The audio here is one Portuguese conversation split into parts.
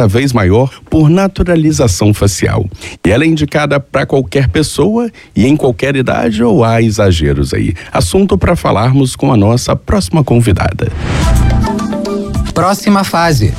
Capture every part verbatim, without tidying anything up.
cada vez maior por naturalização facial. E ela é indicada para qualquer pessoa e em qualquer idade, ou há exageros aí? Assunto para falarmos com a nossa próxima convidada. Próxima fase.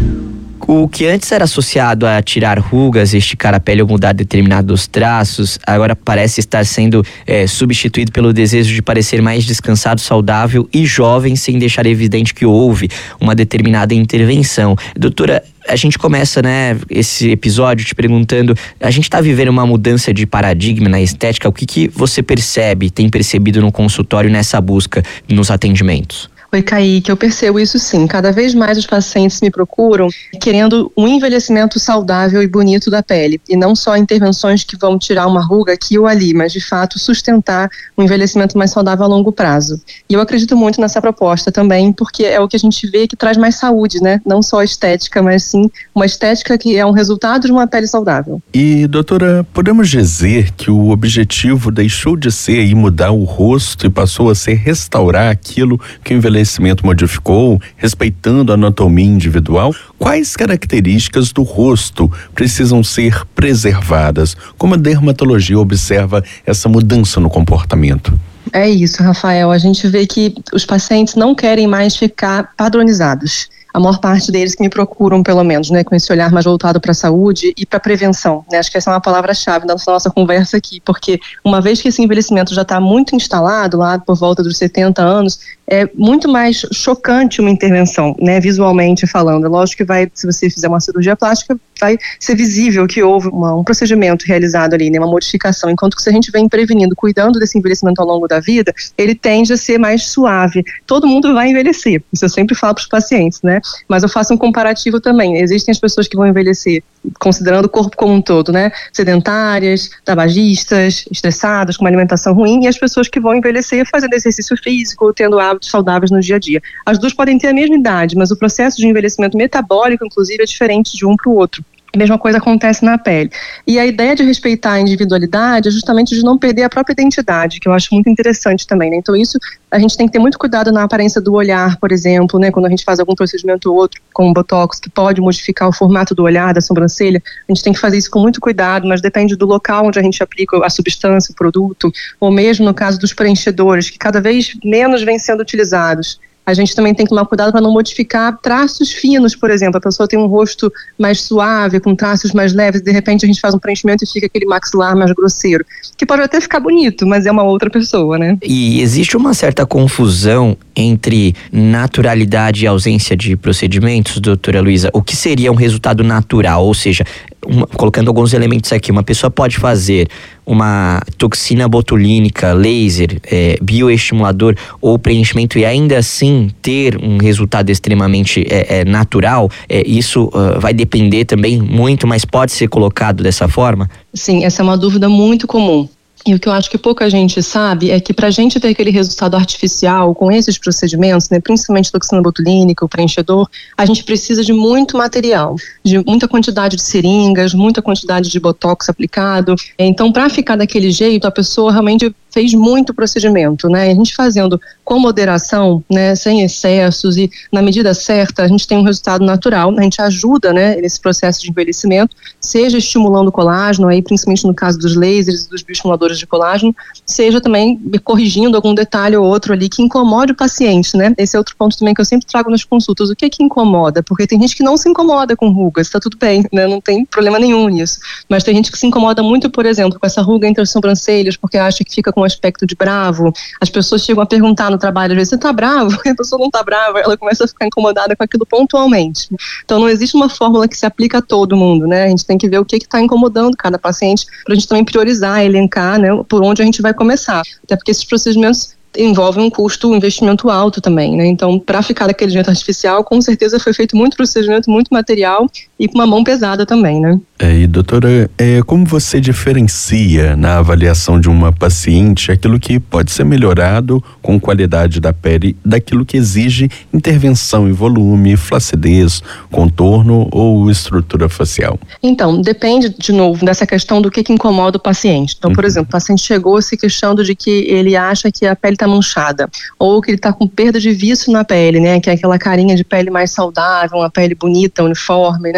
O que antes era associado a tirar rugas, esticar a pele ou mudar determinados traços, agora parece estar sendo é, substituído pelo desejo de parecer mais descansado, saudável e jovem, sem deixar evidente que houve uma determinada intervenção. Doutora, a gente começa, né, esse episódio te perguntando, a gente está vivendo uma mudança de paradigma na estética, o que, que você percebe, tem percebido no consultório nessa busca, nos atendimentos? Oi, Kaique, eu percebo isso sim. Cada vez mais os pacientes me procuram querendo um envelhecimento saudável e bonito da pele. E não só intervenções que vão tirar uma ruga aqui ou ali, mas de fato sustentar um envelhecimento mais saudável a longo prazo. E eu acredito muito nessa proposta também, porque é o que a gente vê que traz mais saúde, né? Não só estética, mas sim uma estética que é um resultado de uma pele saudável. E, doutora, podemos dizer que o objetivo deixou de ser aí mudar o rosto e passou a ser restaurar aquilo que o envelhecimento envelhecimento modificou, respeitando a anatomia individual? Quais características do rosto precisam ser preservadas? Como a dermatologia observa essa mudança no comportamento? É isso, Rafael. A gente vê que os pacientes não querem mais ficar padronizados. A maior parte deles que me procuram, pelo menos, né, com esse olhar mais voltado para a saúde e para a prevenção, né? Acho que essa é uma palavra-chave da nossa conversa aqui, porque uma vez que esse envelhecimento já está muito instalado, lá por volta dos setenta anos, é muito mais chocante uma intervenção, né, visualmente falando. É lógico que vai, se você fizer uma cirurgia plástica, vai ser visível que houve uma, um procedimento realizado ali, né, uma modificação, enquanto que se a gente vem prevenindo, cuidando desse envelhecimento ao longo da vida, ele tende a ser mais suave. Todo mundo vai envelhecer, isso eu sempre falo para os pacientes, né, mas eu faço um comparativo também. Existem as pessoas que vão envelhecer considerando o corpo como um todo, né, sedentárias, tabagistas, estressadas, com uma alimentação ruim, e as pessoas que vão envelhecer fazendo exercício físico, tendo hábitos saudáveis no dia a dia. As duas podem ter a mesma idade, mas o processo de envelhecimento metabólico, inclusive, é diferente de um para o outro. A mesma coisa acontece na pele. E a ideia de respeitar a individualidade é justamente de não perder a própria identidade, que eu acho muito interessante também, né? Então isso, a gente tem que ter muito cuidado na aparência do olhar, por exemplo, né? Quando a gente faz algum procedimento ou outro, como botox, que pode modificar o formato do olhar, da sobrancelha, a gente tem que fazer isso com muito cuidado, mas depende do local onde a gente aplica a substância, o produto, ou mesmo no caso dos preenchedores, que cada vez menos vêm sendo utilizados. A gente também tem que tomar cuidado para não modificar traços finos, por exemplo. A pessoa tem um rosto mais suave, com traços mais leves, e de repente a gente faz um preenchimento e fica aquele maxilar mais grosseiro, que pode até ficar bonito, mas é uma outra pessoa, né? E existe uma certa confusão entre naturalidade e ausência de procedimentos, doutora Luísa? O que seria um resultado natural? Ou seja, uma, colocando alguns elementos aqui, uma pessoa pode fazer uma toxina botulínica, laser, é, bioestimulador ou preenchimento e ainda assim ter um resultado extremamente é, é, natural, é, isso uh, vai depender também muito, mas pode ser colocado dessa forma? Sim, essa é uma dúvida muito comum. E o que eu acho que pouca gente sabe é que para a gente ter aquele resultado artificial com esses procedimentos, né, principalmente toxina botulínica, o preenchedor, a gente precisa de muito material, de muita quantidade de seringas, muita quantidade de botox aplicado. Então, para ficar daquele jeito, a pessoa realmente fez muito procedimento, né? A gente fazendo com moderação, né, sem excessos e na medida certa, a gente tem um resultado natural, a gente ajuda, né, nesse processo de envelhecimento, seja estimulando o colágeno, aí principalmente no caso dos lasers e dos bioestimuladores de colágeno, seja também corrigindo algum detalhe ou outro ali que incomode o paciente, né? Esse é outro ponto também que eu sempre trago nas consultas. O que é que incomoda? Porque tem gente que não se incomoda com rugas, tá tudo bem, né? Não tem problema nenhum nisso. Mas tem gente que se incomoda muito, por exemplo, com essa ruga entre as sobrancelhas, porque acha que fica com um aspecto de bravo. As pessoas chegam a perguntar no trabalho, às vezes, você tá bravo? A pessoa não tá brava, ela começa a ficar incomodada com aquilo pontualmente. Então não existe uma fórmula que se aplica a todo mundo, né? A gente tem que ver o que que tá incomodando cada paciente, pra gente também priorizar, elencar, né, por onde a gente vai começar. Até porque esses procedimentos envolvem um custo, um investimento alto também, né? Então, para ficar daquele jeito artificial, com certeza foi feito muito procedimento, muito material e com uma mão pesada também, né? É, e doutora, é, como você diferencia na avaliação de uma paciente aquilo que pode ser melhorado com qualidade da pele daquilo que exige intervenção em volume, flacidez, contorno ou estrutura facial? Então, depende, de novo, dessa questão do que, que incomoda o paciente. Então, por uhum. exemplo, o paciente chegou se queixando de que ele acha que a pele está manchada, ou que ele está com perda de vício na pele, né, que é aquela carinha de pele mais saudável, uma pele bonita, uniforme, né,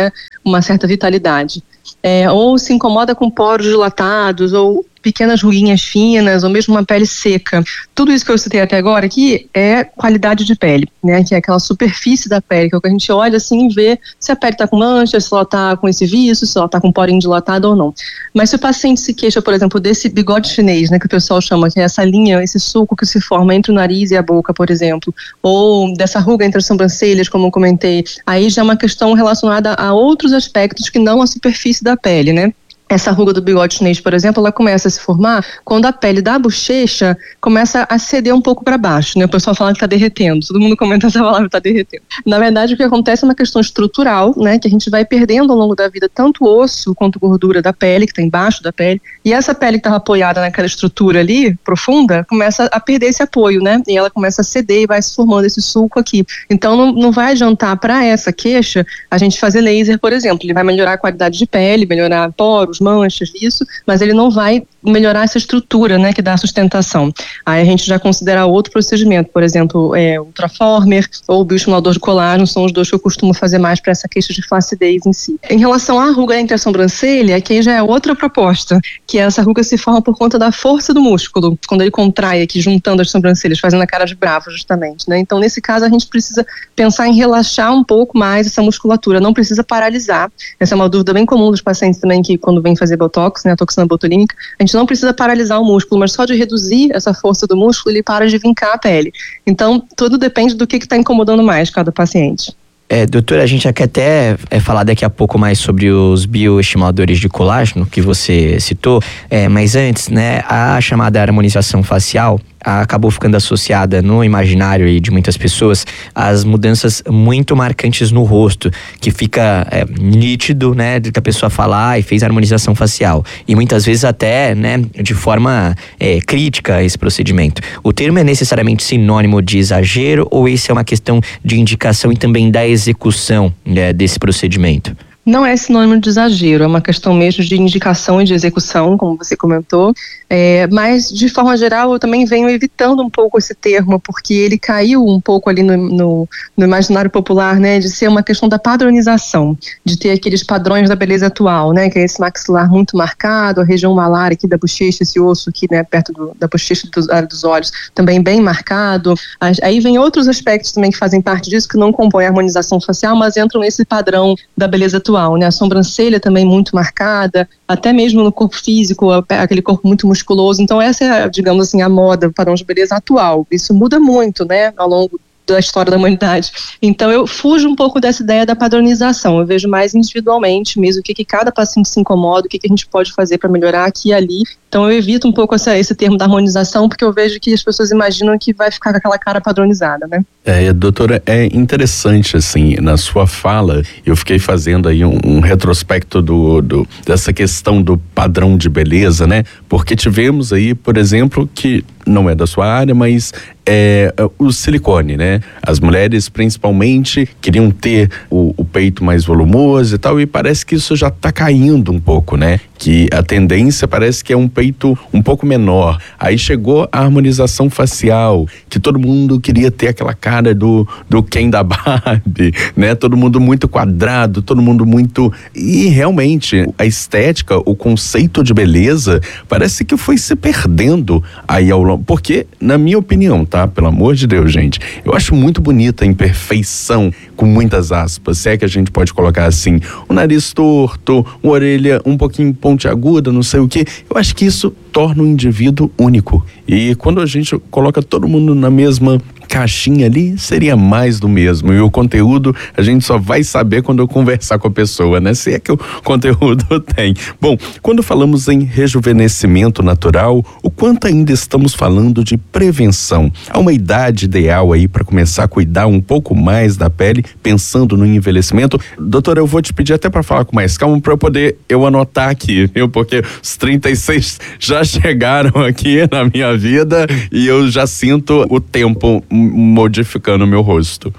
né, uma certa vitalidade. É, ou se incomoda com poros dilatados, ou pequenas ruguinhas finas, ou mesmo uma pele seca. Tudo isso que eu citei até agora aqui é qualidade de pele, né? Que é aquela superfície da pele, que é o que a gente olha assim e vê se a pele está com manchas, se ela está com esse vício, se ela está com porinho dilatado ou não. Mas se o paciente se queixa, por exemplo, desse bigode chinês, né, que o pessoal chama, que é essa linha, esse sulco que se forma entre o nariz e a boca, por exemplo, ou dessa ruga entre as sobrancelhas, como eu comentei, aí já é uma questão relacionada a outros aspectos que não a superfície da pele, né? Essa ruga do bigode chinês, por exemplo, ela começa a se formar quando a pele da bochecha começa a ceder um pouco para baixo, né? O pessoal fala que está derretendo, todo mundo comenta essa palavra, está derretendo. Na verdade, o que acontece é uma questão estrutural, né? Que a gente vai perdendo ao longo da vida tanto osso quanto gordura da pele, que está embaixo da pele, e essa pele que estava apoiada naquela estrutura ali, profunda, começa a perder esse apoio, né? E ela começa a ceder e vai se formando esse sulco aqui. Então, não, não vai adiantar para essa queixa a gente fazer laser, por exemplo. Ele vai melhorar a qualidade de pele, melhorar poros, manchas, isso, mas ele não vai melhorar essa estrutura, né, que dá a sustentação. Aí a gente já considera outro procedimento, por exemplo, é, ultraformer ou bioestimulador de colágeno, são os dois que eu costumo fazer mais para essa queixa de flacidez em si. Em relação à ruga entre a sobrancelha, aqui já é outra proposta, que essa ruga se forma por conta da força do músculo, quando ele contrai aqui, juntando as sobrancelhas, fazendo a cara de bravo, justamente, né? Então, nesse caso, a gente precisa pensar em relaxar um pouco mais essa musculatura, não precisa paralisar. Essa é uma dúvida bem comum dos pacientes também, que quando vem fazer botox, né, a toxina botulínica, a gente não precisa paralisar o músculo, mas só de reduzir essa força do músculo, ele para de vincar a pele. Então, tudo depende do que está incomodando mais cada paciente. É, doutora, a gente quer até é, falar daqui a pouco mais sobre os bioestimuladores de colágeno que você citou, é, mas antes, né, a chamada harmonização facial acabou ficando associada no imaginário aí de muitas pessoas às mudanças muito marcantes no rosto, que fica é, nítido, né, de que a pessoa falar e fez harmonização facial, e muitas vezes até, né, de forma é, crítica a esse procedimento. O termo é necessariamente sinônimo de exagero, ou isso é uma questão de indicação e também da execução, né, desse procedimento? Não é sinônimo de exagero, é uma questão mesmo de indicação e de execução, como você comentou, é, mas de forma geral eu também venho evitando um pouco esse termo, porque ele caiu um pouco ali no, no, no imaginário popular, né, de ser uma questão da padronização, de ter aqueles padrões da beleza atual, né, que é esse maxilar muito marcado, a região malar aqui da bochecha, esse osso aqui, né, perto do, da bochecha dos, dos olhos, também bem marcado. Aí vem outros aspectos também que fazem parte disso, que não compõem a harmonização facial, mas entram nesse padrão da beleza atual. Né? A sobrancelha também muito marcada, até mesmo no corpo físico, aquele corpo muito musculoso. Então essa é, digamos assim, a moda, o padrão de beleza atual. Isso muda muito, né, ao longo da história da humanidade. Então eu fujo um pouco dessa ideia da padronização, eu vejo mais individualmente mesmo o que, que cada paciente se incomoda, o que, que a gente pode fazer para melhorar aqui e ali. Então eu evito um pouco essa, esse termo da harmonização, porque eu vejo que as pessoas imaginam que vai ficar com aquela cara padronizada, né? É, doutora, é interessante, assim, na sua fala, eu fiquei fazendo aí um, um retrospecto do, do, dessa questão do padrão de beleza, né? Porque tivemos aí, por exemplo, que não é da sua área, mas é o silicone, né? As mulheres, principalmente, queriam ter o, o peito mais volumoso e tal, e parece que isso já tá caindo um pouco, né? Que a tendência parece que é um peito um pouco menor. Aí chegou a harmonização facial, que todo mundo queria ter aquela cara do, do Ken da Barbie, né? Todo mundo muito quadrado, todo mundo muito... E realmente, a estética, o conceito de beleza, parece que foi se perdendo aí ao longo... Porque, na minha opinião, tá? Pelo amor de Deus, gente, eu acho muito bonita a imperfeição, com muitas aspas, se é que a gente pode colocar assim, o nariz torto, uma orelha um pouquinho pontiaguda, não sei o que. Eu acho que isso torna o indivíduo único. E quando a gente coloca todo mundo na mesma caixinha ali, seria mais do mesmo. E o conteúdo a gente só vai saber quando eu conversar com a pessoa, né? Se é que o conteúdo tem. Bom, quando falamos em rejuvenescimento natural, o quanto ainda estamos falando de prevenção? Há uma idade ideal aí para começar a cuidar um pouco mais da pele, pensando no envelhecimento? Doutora, eu vou te pedir até para falar com mais calma, para eu poder eu anotar aqui, viu? Porque os trinta e seis já chegaram aqui na minha vida e eu já sinto o tempo modificando o meu rosto.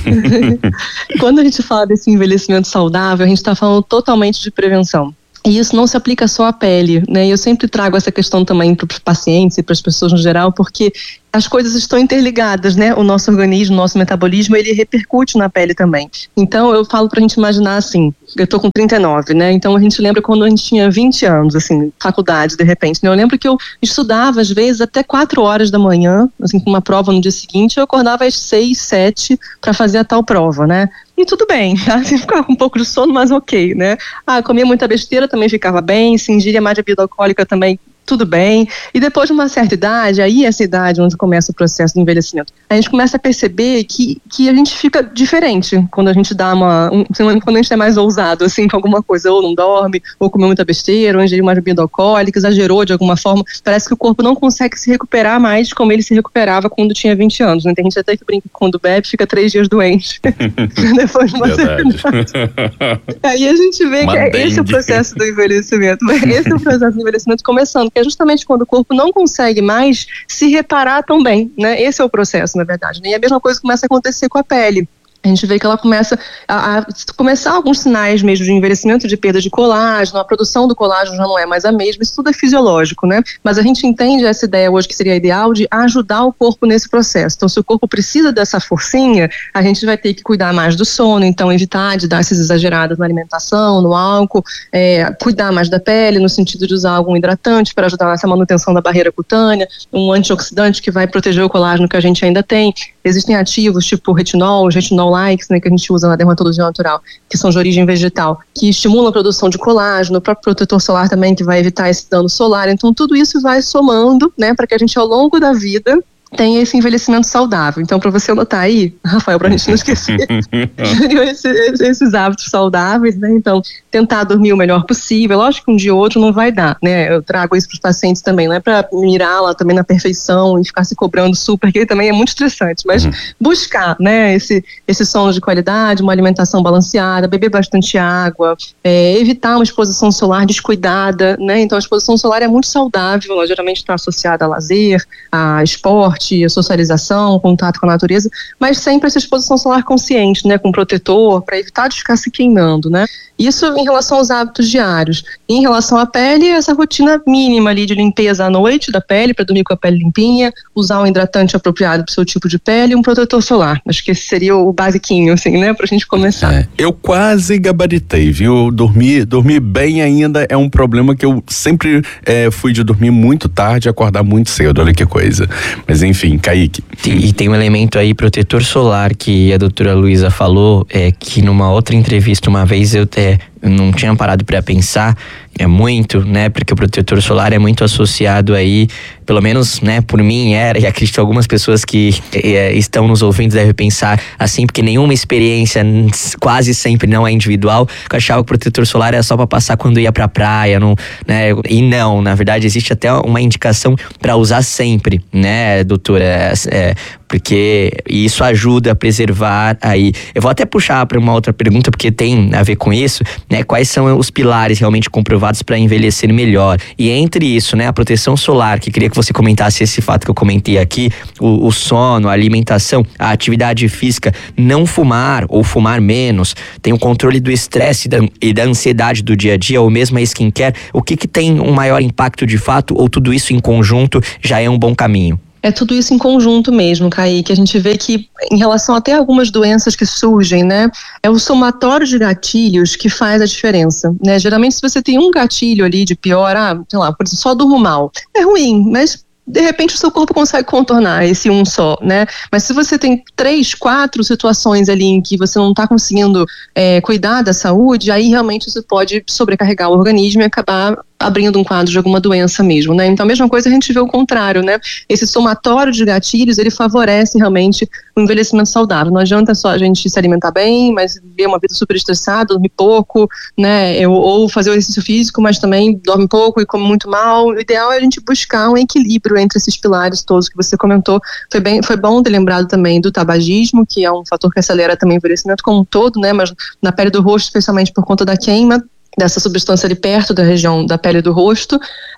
Quando a gente fala desse envelhecimento saudável, a gente está falando totalmente de prevenção. E isso não se aplica só à pele, né? Eu sempre trago essa questão também para os pacientes e para as pessoas no geral, porque as coisas estão interligadas, né? O nosso organismo, o nosso metabolismo, ele repercute na pele também. Então, eu falo pra gente imaginar assim, eu tô com trinta e nove, né? Então, a gente lembra quando a gente tinha vinte anos, assim, faculdade, de repente, né? Eu lembro que eu estudava, às vezes, até quatro horas da manhã, assim, com uma prova no dia seguinte, eu acordava às seis, sete para fazer a tal prova, né? E tudo bem, tá? Assim, ficava com um pouco de sono, mas ok, né? Ah, comia muita besteira, também ficava bem, se ingeria mais de bebida alcoólica também, tudo bem. E depois de uma certa idade, aí é essa idade onde começa o processo do envelhecimento, a gente começa a perceber que, que a gente fica diferente quando a gente dá uma, um, quando a gente é mais ousado, assim, com alguma coisa, ou não dorme, ou comeu muita besteira, ou ingeriu uma bebida alcoólica, exagerou de alguma forma, parece que o corpo não consegue se recuperar mais como ele se recuperava quando tinha vinte anos, né? Tem gente até que brinca que quando bebe fica três dias doente, depois de uma certa idade. Aí a gente vê uma que é esse é o processo do envelhecimento, esse é o processo do envelhecimento começando, que é justamente quando o corpo não consegue mais se reparar tão bem, né? Esse é o processo, na verdade, né? E a mesma coisa começa a acontecer com a pele. A gente vê que ela começa a, a começar alguns sinais mesmo de envelhecimento, de perda de colágeno, a produção do colágeno já não é mais a mesma, isso tudo é fisiológico, né? Mas a gente entende essa ideia hoje que seria ideal de ajudar o corpo nesse processo. Então, se o corpo precisa dessa forcinha, a gente vai ter que cuidar mais do sono, então evitar de dar essas exageradas na alimentação, no álcool, é, cuidar mais da pele, no sentido de usar algum hidratante para ajudar nessa manutenção da barreira cutânea, um antioxidante que vai proteger o colágeno que a gente ainda tem. Existem ativos tipo retinol, retinol likes, né, que a gente usa na dermatologia natural, que são de origem vegetal, que estimulam a produção de colágeno, o próprio protetor solar também, que vai evitar esse dano solar. Então, tudo isso vai somando, né, para que a gente, ao longo da vida, tem esse envelhecimento saudável. Então, para você anotar aí, Rafael, para a gente não esquecer, esse, esses hábitos saudáveis, né? Então, tentar dormir o melhor possível. Lógico que um dia ou outro não vai dar, né? Eu trago isso para os pacientes também, não é para mirar lá também na perfeição e ficar se cobrando super, que também é muito estressante, mas uhum. buscar, né, esse, esse sono de qualidade, uma alimentação balanceada, beber bastante água, é, evitar uma exposição solar descuidada, né? Então, a exposição solar é muito saudável, ela geralmente está associada a lazer, a esporte, a socialização, contato com a natureza, mas sempre essa exposição solar consciente, né, com protetor, para evitar de ficar se queimando, né? Isso em relação aos hábitos diários. Em relação à pele, essa rotina mínima ali de limpeza à noite da pele, para dormir com a pele limpinha, usar um hidratante apropriado para o seu tipo de pele e um protetor solar. Acho que esse seria o basiquinho, assim, né, pra gente começar. É, eu quase gabaritei, viu? Dormir, dormir bem ainda é um problema que eu sempre é, fui de dormir muito tarde e acordar muito cedo, olha que coisa. Mas enfim, Kaique. E, e tem um elemento aí, protetor solar, que a doutora Luísa falou, é que numa outra entrevista uma vez eu até eu não tinha parado para pensar, é muito, né, porque o protetor solar é muito associado aí, pelo menos, né, por mim era, e acredito que algumas pessoas que é, estão nos ouvindo devem pensar assim, porque nenhuma experiência, quase sempre não é individual, eu achava que o protetor solar era só para passar quando ia pra praia, não, né, e não, na verdade existe até uma indicação para usar sempre, né, doutora, é, é, porque isso ajuda a preservar aí. Eu vou até puxar para uma outra pergunta, porque tem a ver com isso, né? Quais são os pilares realmente comprovados para envelhecer melhor? E entre isso, né, a proteção solar, que queria que você comentasse esse fato que eu comentei aqui, o, o sono, a alimentação, a atividade física, não fumar ou fumar menos, tem o controle do estresse e da ansiedade do dia a dia, ou mesmo a skincare, o que que tem um maior impacto de fato, ou tudo isso em conjunto já é um bom caminho? É tudo isso em conjunto mesmo, Kaique. A gente vê que, em relação até a algumas doenças que surgem, né, é o somatório de gatilhos que faz a diferença, né? Geralmente, se você tem um gatilho ali de pior, ah, sei lá, por exemplo, só durmo mal, é ruim, mas de repente o seu corpo consegue contornar esse um só, né? Mas se você tem três, quatro situações ali em que você não está conseguindo é, cuidar da saúde, aí realmente você pode sobrecarregar o organismo e acabar abrindo um quadro de alguma doença mesmo, né? Então a mesma coisa a gente vê o contrário, né? Esse somatório de gatilhos, ele favorece realmente o envelhecimento saudável. Não adianta só a gente se alimentar bem, mas viver uma vida super estressada, dormir pouco, né? Ou fazer o exercício físico, mas também dorme pouco e come muito mal. O ideal é a gente buscar um equilíbrio entre esses pilares todos que você comentou. Foi bem, foi bom ter lembrado também do tabagismo, que é um fator que acelera também o envelhecimento como um todo, né? Mas na pele do rosto, especialmente por conta da queima. dessa substância ali perto da região da pele do rosto.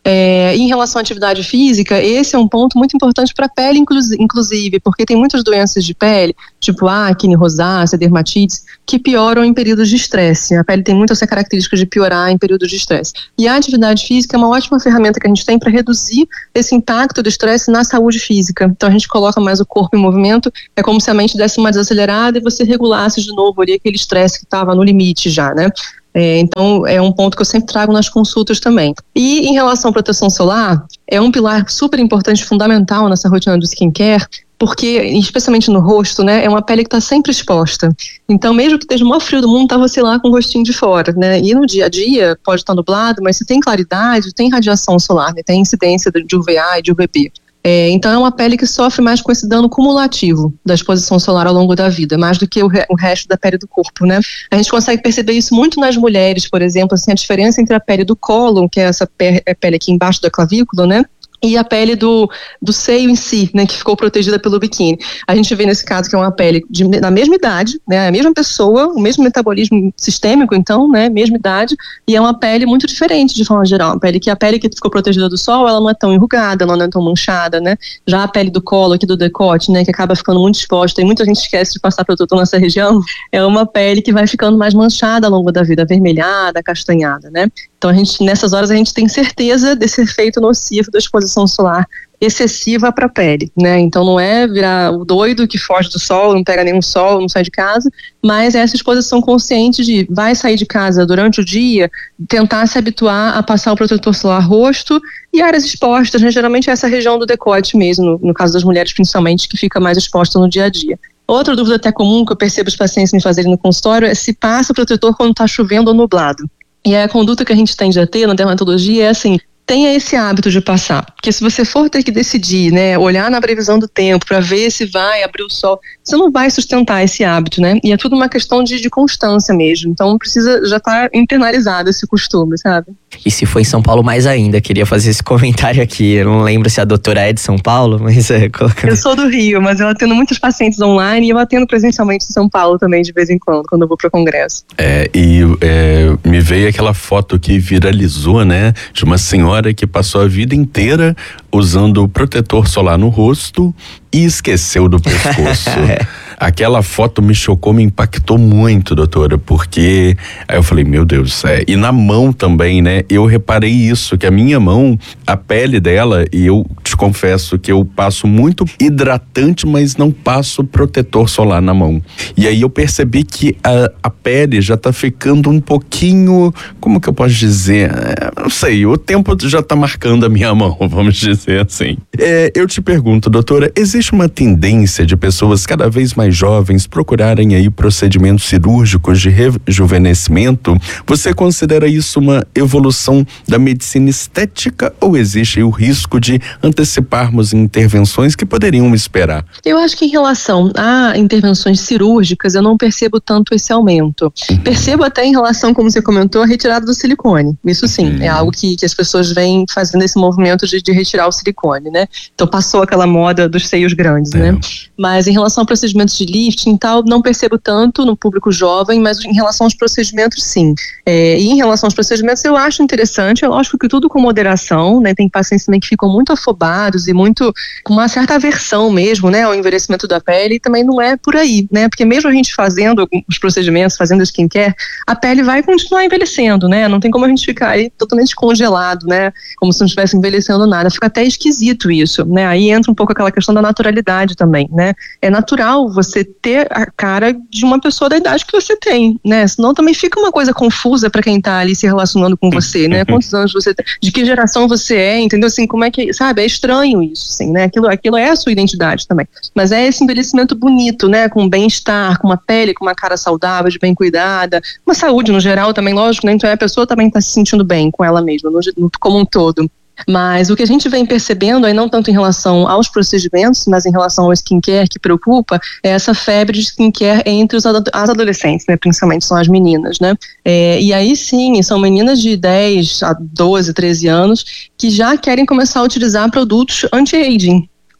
É, em relação à atividade física, esse é um ponto muito importante para a pele, inclusive, porque tem muitas doenças de pele, tipo acne, rosácea, dermatite, que pioram em períodos de estresse. A pele tem muito essa característica de piorar em períodos de estresse. E a atividade física é uma ótima ferramenta que a gente tem para reduzir esse impacto do estresse na saúde física. Então a gente coloca mais o corpo em movimento, é como se a mente desse uma desacelerada e você regulasse de novo ali aquele estresse que estava no limite já, né? É, então é um ponto que eu sempre trago nas consultas também. E em relação à proteção solar, é um pilar super importante, fundamental nessa rotina do skincare, porque, especialmente no rosto, né, é uma pele que está sempre exposta. Então, mesmo que esteja o maior frio do mundo, tá você lá com o rostinho de fora, né? E no dia a dia, pode estar nublado, mas se tem claridade, tem radiação solar, né? Tem incidência de U V A e de U V B. É, então é uma pele que sofre mais com esse dano cumulativo da exposição solar ao longo da vida, mais do que o, re, o resto da pele do corpo, né? A gente consegue perceber isso muito nas mulheres, por exemplo, assim, a diferença entre a pele do cólon, que é essa pe- pele aqui embaixo da clavícula, né? E a pele do, do seio em si, né, que ficou protegida pelo biquíni. A gente vê nesse caso que é uma pele de, da mesma idade, né, a mesma pessoa, o mesmo metabolismo sistêmico, então, né, mesma idade, e é uma pele muito diferente de forma geral. A pele que a pele que ficou protegida do sol, ela não é tão enrugada, ela não é tão manchada, né. Já a pele do colo aqui do decote, né, que acaba ficando muito exposta, e muita gente esquece de passar protetor nessa região, é uma pele que vai ficando mais manchada ao longo da vida, avermelhada, castanhada, né. Então, a gente, nessas horas, a gente tem certeza desse efeito nocivo da exposição solar excessiva para a pele, né? Então, não é virar o doido que foge do sol, não pega nenhum sol, não sai de casa, mas é essa exposição consciente de vai sair de casa durante o dia, tentar se habituar a passar o protetor solar rosto e áreas expostas, né? Geralmente é essa região do decote mesmo, no, no caso das mulheres principalmente, que fica mais exposta no dia a dia. Outra dúvida até comum que eu percebo os pacientes me fazerem no consultório é se passa o protetor quando está chovendo ou nublado. E a conduta que a gente tende a ter na dermatologia é assim, tenha esse hábito de passar, porque se você for ter que decidir, né, olhar na previsão do tempo para ver se vai abrir o sol, você não vai sustentar esse hábito, né, e é tudo uma questão de, de constância mesmo, então precisa já estar tá internalizado esse costume, sabe? E se for em São Paulo, mais ainda, queria fazer esse comentário aqui, eu não lembro se a doutora é de São Paulo, mas é... Colocando... Eu sou do Rio, mas eu atendo muitos pacientes online e eu atendo presencialmente em São Paulo também, de vez em quando, quando eu vou para o congresso. É, e é, me veio aquela foto que viralizou, né, de uma senhora que passou a vida inteira usando protetor solar no rosto e esqueceu do pescoço. é. Aquela foto me chocou, me impactou muito, doutora, porque aí eu falei, meu Deus, é, e na mão também, né, eu reparei isso, que a minha mão, a pele dela, e eu te confesso que eu passo muito hidratante, mas não passo protetor solar na mão, e aí eu percebi que a, a pele já tá ficando um pouquinho, como que eu posso dizer, é, não sei, o tempo já tá marcando a minha mão, vamos dizer assim. É, eu te pergunto, doutora, existe uma tendência de pessoas cada vez mais jovens procurarem aí procedimentos cirúrgicos de rejuvenescimento? Você considera isso uma evolução da medicina estética ou existe aí o risco de anteciparmos intervenções que poderiam esperar? Eu acho que em relação a intervenções cirúrgicas eu não percebo tanto esse aumento. Uhum. Percebo até em relação, como você comentou, a retirada do silicone. Isso sim, uhum. é algo que, que as pessoas vêm fazendo esse movimento de, de retirar o silicone, né? Então passou aquela moda dos seios grandes, é. né? Mas em relação a procedimentos de lifting e tal, não percebo tanto no público jovem, mas em relação aos procedimentos, sim. É, e em relação aos procedimentos, eu acho interessante, é lógico que tudo com moderação, né? Tem pacientes também que ficam muito afobados e muito, com uma certa aversão mesmo, né? Ao envelhecimento da pele, e também não é por aí, né? Porque mesmo a gente fazendo os procedimentos, fazendo skincare, a pele vai continuar envelhecendo, né? Não tem como a gente ficar aí totalmente congelado, né? Como se não estivesse envelhecendo nada. Fica até esquisito isso, né? Aí entra um pouco aquela questão da naturalidade também, né? É natural você ter a cara de uma pessoa da idade que você tem, né? Senão também fica uma coisa confusa para quem tá ali se relacionando com você, né? Quantos anos você tem, de que geração você é, entendeu? Assim, como é que, sabe? É estranho isso, assim, né? Aquilo, aquilo é a sua identidade também. Mas é esse envelhecimento bonito, né? Com bem-estar, com uma pele, com uma cara saudável, de bem cuidada, uma saúde no geral também, lógico, né? Então a pessoa também tá se sentindo bem com ela mesma, no, no, como um todo. Mas o que a gente vem percebendo aí, não tanto em relação aos procedimentos, mas em relação ao skincare que preocupa, é essa febre de skincare entre os ad- as adolescentes, né? Principalmente são as meninas, né? É, e aí sim, são meninas de dez a doze, treze anos que já querem começar a utilizar produtos anti-aging.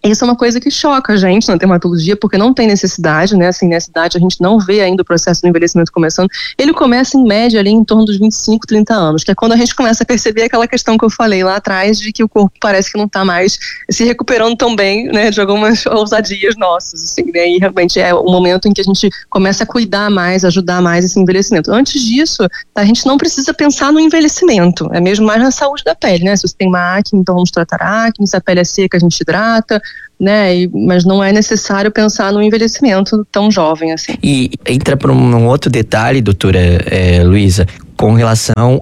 Isso é uma coisa que choca a gente na dermatologia, porque não tem necessidade, né? Assim, nessa idade a gente não vê ainda o processo do envelhecimento começando. Ele começa em média ali em torno dos vinte e cinco, trinta anos, que é quando a gente começa a perceber aquela questão que eu falei lá atrás, de que o corpo parece que não está mais se recuperando tão bem, né? De algumas ousadias nossas, assim, né? E realmente é o momento em que a gente começa a cuidar mais, ajudar mais esse envelhecimento. Antes disso, a gente não precisa pensar no envelhecimento, é mesmo mais na saúde da pele, né? Se você tem uma acne, então vamos tratar a acne, se a pele é seca, a gente hidrata, né? E, mas não é necessário pensar no envelhecimento tão jovem assim. E entra para um outro detalhe, doutora é, Luísa, com relação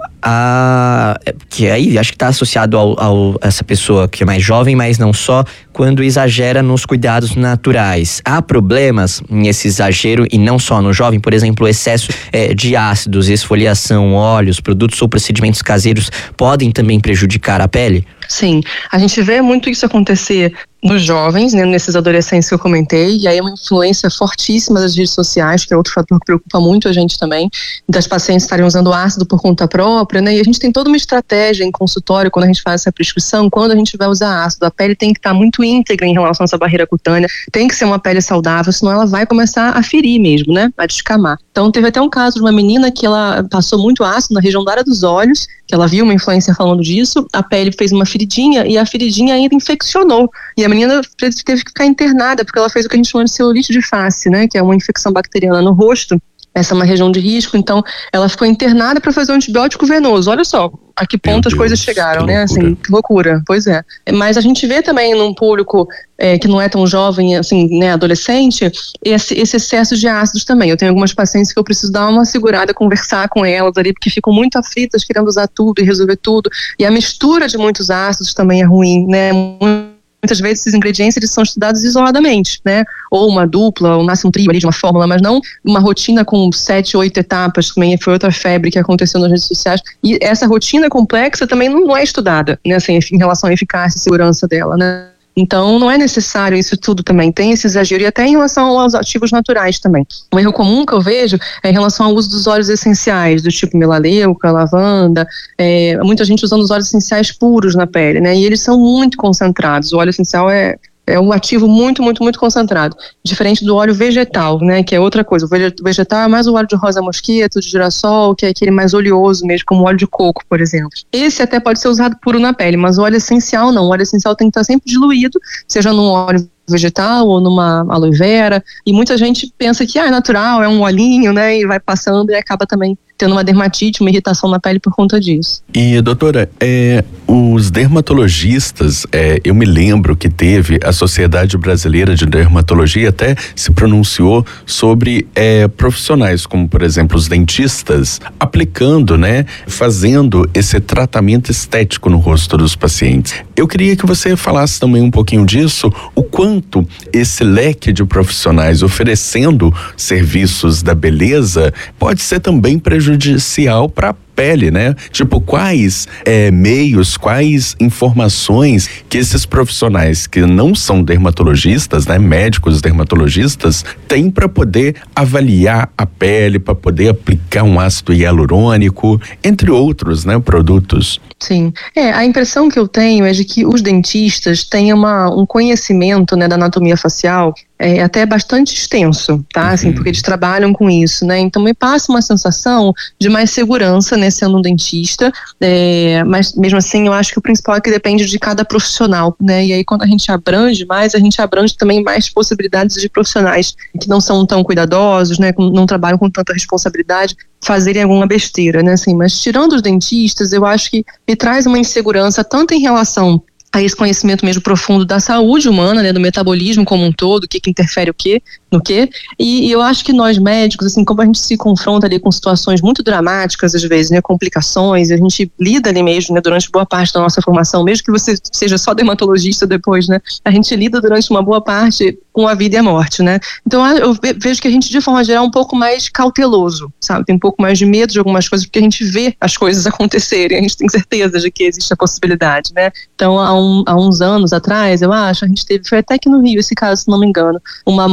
a... que aí acho que está associado ao, ao essa pessoa que é mais jovem, mas não só, quando exagera nos cuidados naturais. Há problemas nesse exagero e não só no jovem, por exemplo, o excesso é, de ácidos, esfoliação, óleos, produtos ou procedimentos caseiros podem também prejudicar a pele? Sim, a gente vê muito isso acontecer nos jovens, né, nesses adolescentes que eu comentei, e aí é uma influência fortíssima das redes sociais, que é outro fator que preocupa muito a gente também, das pacientes estarem usando ácido por conta própria, né, e a gente tem toda uma estratégia em consultório, quando a gente faz essa prescrição, quando a gente vai usar ácido, a pele tem que estar muito íntegra em relação a essa barreira cutânea, tem que ser uma pele saudável, senão ela vai começar a ferir mesmo, né, a descamar. Então teve até um caso de uma menina que ela passou muito ácido na região da área dos olhos, que ela viu uma influencer falando disso, a pele fez uma feridinha e a feridinha ainda infeccionou, e a menina teve que ficar internada porque ela fez o que a gente chama de celulite de face, né, que é uma infecção bacteriana no rosto. Essa é uma região de risco, então ela ficou internada para fazer um antibiótico venoso. Olha só a que ponto as coisas chegaram, né? Assim, que loucura, pois é. Mas a gente vê também num público é, que não é tão jovem, assim, né, adolescente, esse, esse excesso de ácidos também. Eu tenho algumas pacientes que eu preciso dar uma segurada, conversar com elas ali, porque ficam muito aflitas, querendo usar tudo e resolver tudo. E a mistura de muitos ácidos também é ruim, né? Muitas vezes esses ingredientes eles são estudados isoladamente, né? Ou uma dupla, ou nasce um trio ali de uma fórmula, mas não uma rotina com sete, oito etapas, também foi outra febre que aconteceu nas redes sociais. E essa rotina complexa também não é estudada, né? Assim, em relação à eficácia e segurança dela, né? Então, não é necessário isso tudo também, tem esse exagero, e até em relação aos ativos naturais também. Um erro comum que eu vejo é em relação ao uso dos óleos essenciais, do tipo melaleuca, lavanda, é, muita gente usando os óleos essenciais puros na pele, né, e eles são muito concentrados, o óleo essencial é... é um ativo muito, muito, muito concentrado. Diferente do óleo vegetal, né, que é outra coisa. O vegetal é mais o óleo de rosa mosquito, de girassol, que é aquele mais oleoso mesmo, como o óleo de coco, por exemplo. Esse até pode ser usado puro na pele, mas o óleo essencial não. O óleo essencial tem que estar sempre diluído, seja num óleo vegetal ou numa aloe vera, e muita gente pensa que ah, é natural, é um olhinho, né, e vai passando e acaba também tendo uma dermatite, uma irritação na pele por conta disso. E doutora, é, os dermatologistas, é, eu me lembro que teve a Sociedade Brasileira de Dermatologia até se pronunciou sobre é, profissionais como, por exemplo, os dentistas aplicando, né, fazendo esse tratamento estético no rosto dos pacientes. Eu queria que você falasse também um pouquinho disso, o quanto esse leque de profissionais oferecendo serviços da beleza pode ser também prejudicial para a pele, né? Tipo, quais é, meios, quais informações que esses profissionais que não são dermatologistas, né, médicos dermatologistas, têm para poder avaliar a pele, para poder aplicar um ácido hialurônico, entre outros, né, produtos. Sim, é, a impressão que eu tenho é de que os dentistas têm uma, um conhecimento, né, da anatomia facial é até bastante extenso, tá? Assim, uhum. Porque eles trabalham com isso, né? Então me passa uma sensação de mais segurança, né, sendo um dentista, é, mas mesmo assim eu acho que o principal é que depende de cada profissional, né? E aí quando a gente abrange mais, a gente abrange também mais possibilidades de profissionais que não são tão cuidadosos, né? Não trabalham com tanta responsabilidade, fazerem alguma besteira, né? Assim, mas tirando os dentistas, eu acho que me traz uma insegurança tanto em relação a esse conhecimento mesmo profundo da saúde humana, né, do metabolismo como um todo, o que que interfere o quê, no quê, e, e eu acho que nós médicos, assim, como a gente se confronta ali com situações muito dramáticas às vezes, né, complicações, a gente lida ali mesmo, né, durante boa parte da nossa formação, mesmo que você seja só dermatologista depois, né, a gente lida durante uma boa parte com a vida e a morte, né, então eu vejo que a gente de forma geral é um pouco mais cauteloso, sabe, tem um pouco mais de medo de algumas coisas, porque a gente vê as coisas acontecerem, a gente tem certeza de que existe a possibilidade, né, então há, um, há uns anos atrás, eu acho, a gente teve, foi até aqui no Rio esse caso, se não me engano, uma moça,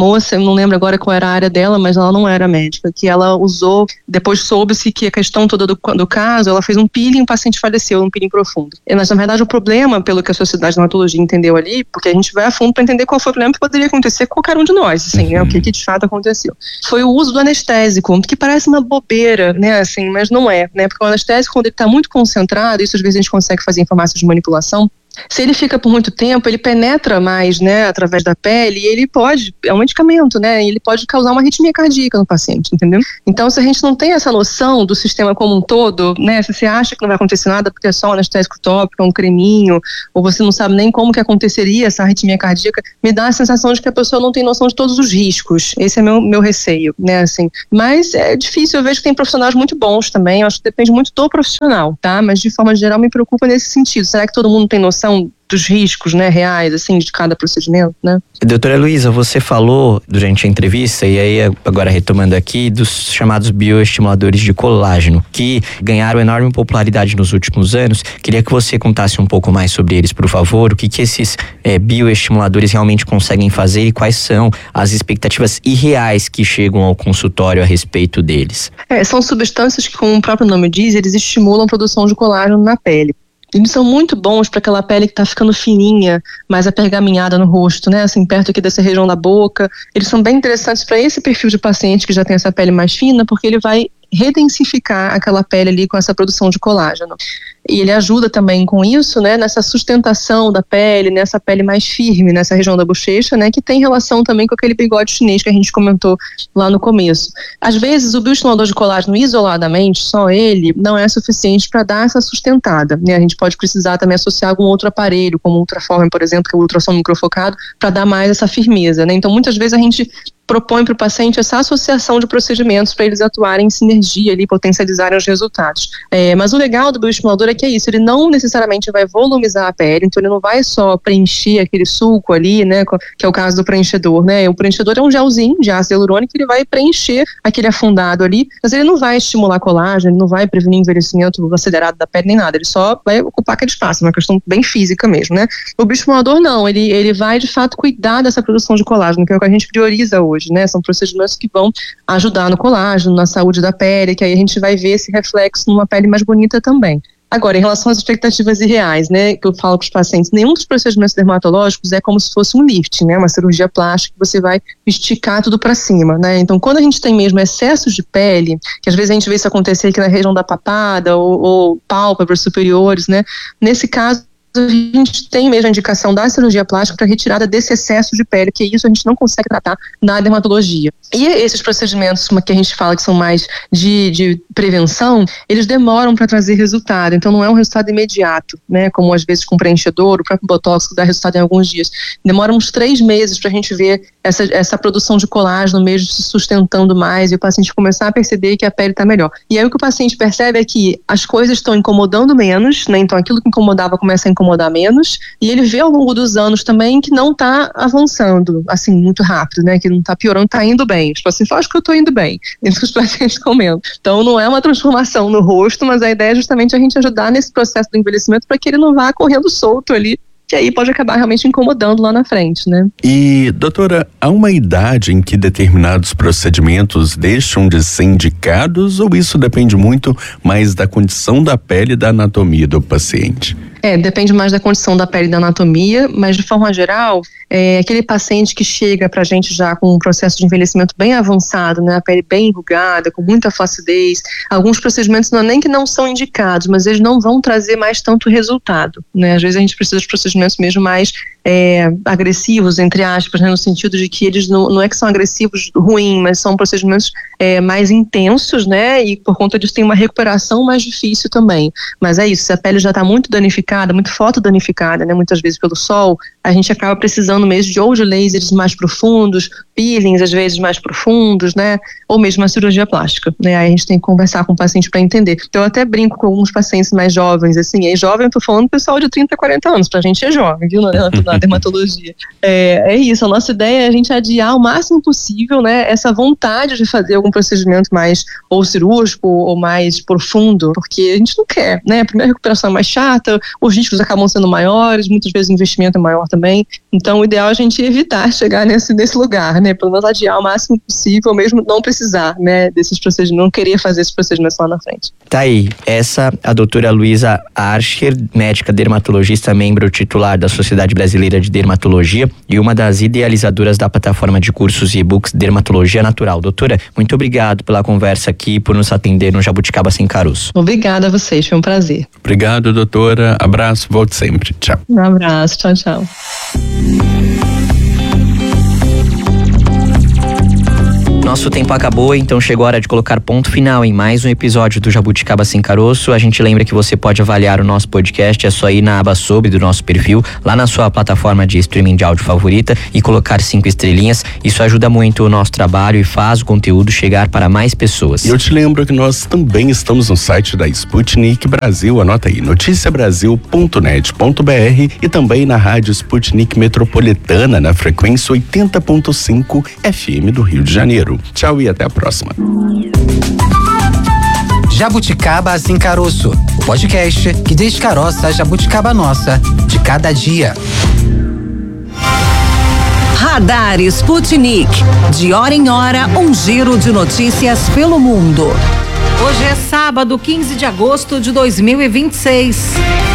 não lembro agora qual era a área dela, mas ela não era médica, que ela usou, depois soube-se que a questão toda do, do caso, ela fez um peeling e o paciente faleceu, um peeling profundo. Mas, na verdade, o problema, pelo que a Sociedade de Hematologia entendeu ali, porque a gente vai a fundo para entender qual foi o problema que poderia acontecer com qualquer um de nós, assim, uhum. né, o que, que de fato aconteceu. Foi o uso do anestésico, que parece uma bobeira, né, assim, mas não é, né, porque o anestésico, quando ele está muito concentrado, isso às vezes a gente consegue fazer em farmácias de manipulação, se ele fica por muito tempo, ele penetra mais, né, através da pele, e ele pode, é um medicamento, né, e ele pode causar uma arritmia cardíaca no paciente, entendeu? Então, se a gente não tem essa noção do sistema como um todo, né, se você acha que não vai acontecer nada porque é só um anestésico tópico, um creminho, ou você não sabe nem como que aconteceria essa arritmia cardíaca, me dá a sensação de que a pessoa não tem noção de todos os riscos. Esse é meu, meu receio, né, assim. Mas é difícil, eu vejo que tem profissionais muito bons também, eu acho que depende muito do profissional, tá? Mas, de forma geral, me preocupa nesse sentido. Será que todo mundo tem noção dos riscos, né, reais, assim, de cada procedimento, né? Doutora Luísa, você falou durante a entrevista, e aí agora retomando aqui, dos chamados bioestimuladores de colágeno, que ganharam enorme popularidade nos últimos anos. Queria que você contasse um pouco mais sobre eles, por favor, o que que esses é, bioestimuladores realmente conseguem fazer e quais são as expectativas irreais que chegam ao consultório a respeito deles. É, são substâncias que, como o próprio nome diz, eles estimulam a produção de colágeno na pele. Eles são muito bons para aquela pele que está ficando fininha, mais apergaminhada no rosto, né? Assim, perto aqui dessa região da boca. Eles são bem interessantes para esse perfil de paciente que já tem essa pele mais fina, porque ele vai redensificar aquela pele ali com essa produção de colágeno. E ele ajuda também com isso, né, nessa sustentação da pele, nessa pele mais firme, nessa região da bochecha, né, que tem relação também com aquele bigode chinês que a gente comentou lá no começo. Às vezes, o bioestimulador de colágeno isoladamente, só ele, não é suficiente para dar essa sustentada, né? A gente pode precisar também associar algum outro aparelho, como o Ultraform, por exemplo, que é o ultrassom microfocado, para dar mais essa firmeza, né? Então, muitas vezes a gente propõe para o paciente essa associação de procedimentos para eles atuarem em sinergia ali, potencializarem os resultados. É, mas o legal do bioestimulador é que é isso, ele não necessariamente vai volumizar a pele, então ele não vai só preencher aquele suco ali, né, que é o caso do preenchedor, né? O preenchedor é um gelzinho de ácido hialurônico, ele vai preencher aquele afundado ali, mas ele não vai estimular colágeno, ele não vai prevenir envelhecimento acelerado da pele nem nada, ele só vai ocupar aquele espaço, uma questão bem física mesmo, né? O bioestimulador não, ele, ele vai de fato cuidar dessa produção de colágeno, que é o que a gente prioriza hoje. Né? São procedimentos que vão ajudar no colágeno, na saúde da pele, que aí a gente vai ver esse reflexo numa pele mais bonita também. Agora, em relação às expectativas irreais, né, que eu falo para os pacientes, nenhum dos procedimentos dermatológicos é como se fosse um lifting, né, uma cirurgia plástica que você vai esticar tudo para cima, né? Então, quando a gente tem mesmo excessos de pele, que às vezes a gente vê isso acontecer aqui na região da papada ou, ou pálpebras superiores, né, nesse caso, a gente tem mesmo a indicação da cirurgia plástica para retirada desse excesso de pele, que isso a gente não consegue tratar na dermatologia. E esses procedimentos que a gente fala que são mais de, de prevenção, eles demoram para trazer resultado, então não é um resultado imediato, né, como às vezes com preenchedor, o próprio botox que dá resultado em alguns dias. Demora uns três meses para a gente ver essa, essa produção de colágeno mesmo se sustentando mais e o paciente começar a perceber que a pele está melhor. E aí o que o paciente percebe é que as coisas estão incomodando menos, né, então aquilo que incomodava começa a incomodar menos, e ele vê ao longo dos anos também que não está avançando assim muito rápido, né, que não está piorando, está indo bem. Os pacientes falam, acho que eu estou indo bem, e os pacientes comentam. Então não é uma transformação no rosto, mas a ideia é justamente a gente ajudar nesse processo do envelhecimento para que ele não vá correndo solto ali, que aí pode acabar realmente incomodando lá na frente, né? E, doutora, há uma idade em que determinados procedimentos deixam de ser indicados ou isso depende muito mais da condição da pele e da anatomia do paciente? É, depende mais da condição da pele e da anatomia, mas de forma geral, é, aquele paciente que chega pra gente já com um processo de envelhecimento bem avançado, né, a pele bem enrugada, com muita flacidez, alguns procedimentos não é nem que não são indicados, mas eles não vão trazer mais tanto resultado, né, às vezes a gente precisa de procedimentos mesmo mais é, agressivos, entre aspas, né, no sentido de que eles não, não é que são agressivos ruim, mas são procedimentos é, mais intensos, né, e por conta disso tem uma recuperação mais difícil também, mas é isso, se a pele já está muito danificada, muito fotodanificada, né, muitas vezes pelo sol, a gente acaba precisando mesmo de ou de lasers mais profundos, peelings às vezes mais profundos, né, ou mesmo uma cirurgia plástica, né, aí a gente tem que conversar com o paciente para entender. Então eu até brinco com alguns pacientes mais jovens, assim, é jovem, eu tô falando do pessoal de trinta, quarenta anos, pra gente é jovem, viu, na, na dermatologia. É, é isso, a nossa ideia é a gente adiar o máximo possível, né, essa vontade de fazer algum procedimento mais ou cirúrgico ou mais profundo, porque a gente não quer, né, a primeira recuperação é mais chata, os riscos acabam sendo maiores, muitas vezes o investimento é maior também também. Então, o ideal é a gente evitar chegar nesse, nesse lugar, né? Pelo menos adiar o máximo possível, mesmo não precisar, né? Desses procedimentos, não querer fazer esses procedimentos lá na frente. Tá aí, essa a doutora Luísa Archer, médica dermatologista, membro titular da Sociedade Brasileira de Dermatologia e uma das idealizadoras da plataforma de cursos e e-books Dermatologia Natural. Doutora, muito obrigado pela conversa aqui e por nos atender no Jabuticaba Sem Caroço. Obrigada a vocês, foi um prazer. Obrigado, doutora. Abraço, volte sempre. Tchau. Um abraço, tchau, tchau. Nosso tempo acabou, então chegou a hora de colocar ponto final em mais um episódio do Jabuticaba Sem Caroço. A gente lembra que você pode avaliar o nosso podcast, é só ir na aba sobre do nosso perfil, lá na sua plataforma de streaming de áudio favorita e colocar cinco estrelinhas. Isso ajuda muito o nosso trabalho e faz o conteúdo chegar para mais pessoas. E eu te lembro que nós também estamos no site da Sputnik Brasil, anota aí, noticia brasil ponto net ponto b r e também na rádio Sputnik Metropolitana, na frequência oitenta ponto cinco F M do Rio de Janeiro. Tchau e até a próxima. Jabuticaba Sem Caroço, o podcast que descaroça a jabuticaba nossa de cada dia. Radar Sputnik. De hora em hora, um giro de notícias pelo mundo. Hoje é sábado, quinze de agosto de dois mil e vinte e seis.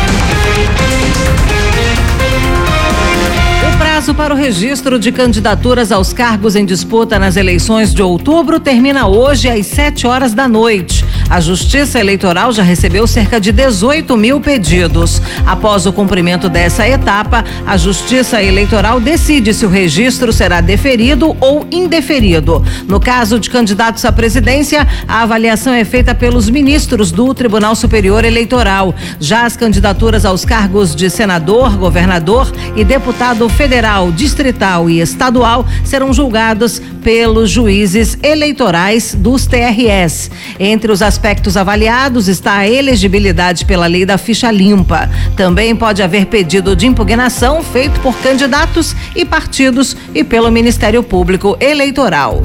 O prazo para o registro de candidaturas aos cargos em disputa nas eleições de outubro termina hoje às sete horas da noite. A Justiça Eleitoral já recebeu cerca de dezoito mil pedidos. Após o cumprimento dessa etapa, a Justiça Eleitoral decide se o registro será deferido ou indeferido. No caso de candidatos à presidência, a avaliação é feita pelos ministros do Tribunal Superior Eleitoral. Já as candidaturas aos cargos de senador, governador e deputado federal, distrital e estadual serão julgados pelos juízes eleitorais dos T R S. Entre os aspectos avaliados está a elegibilidade pela lei da ficha limpa. Também pode haver pedido de impugnação feito por candidatos e partidos e pelo Ministério Público Eleitoral.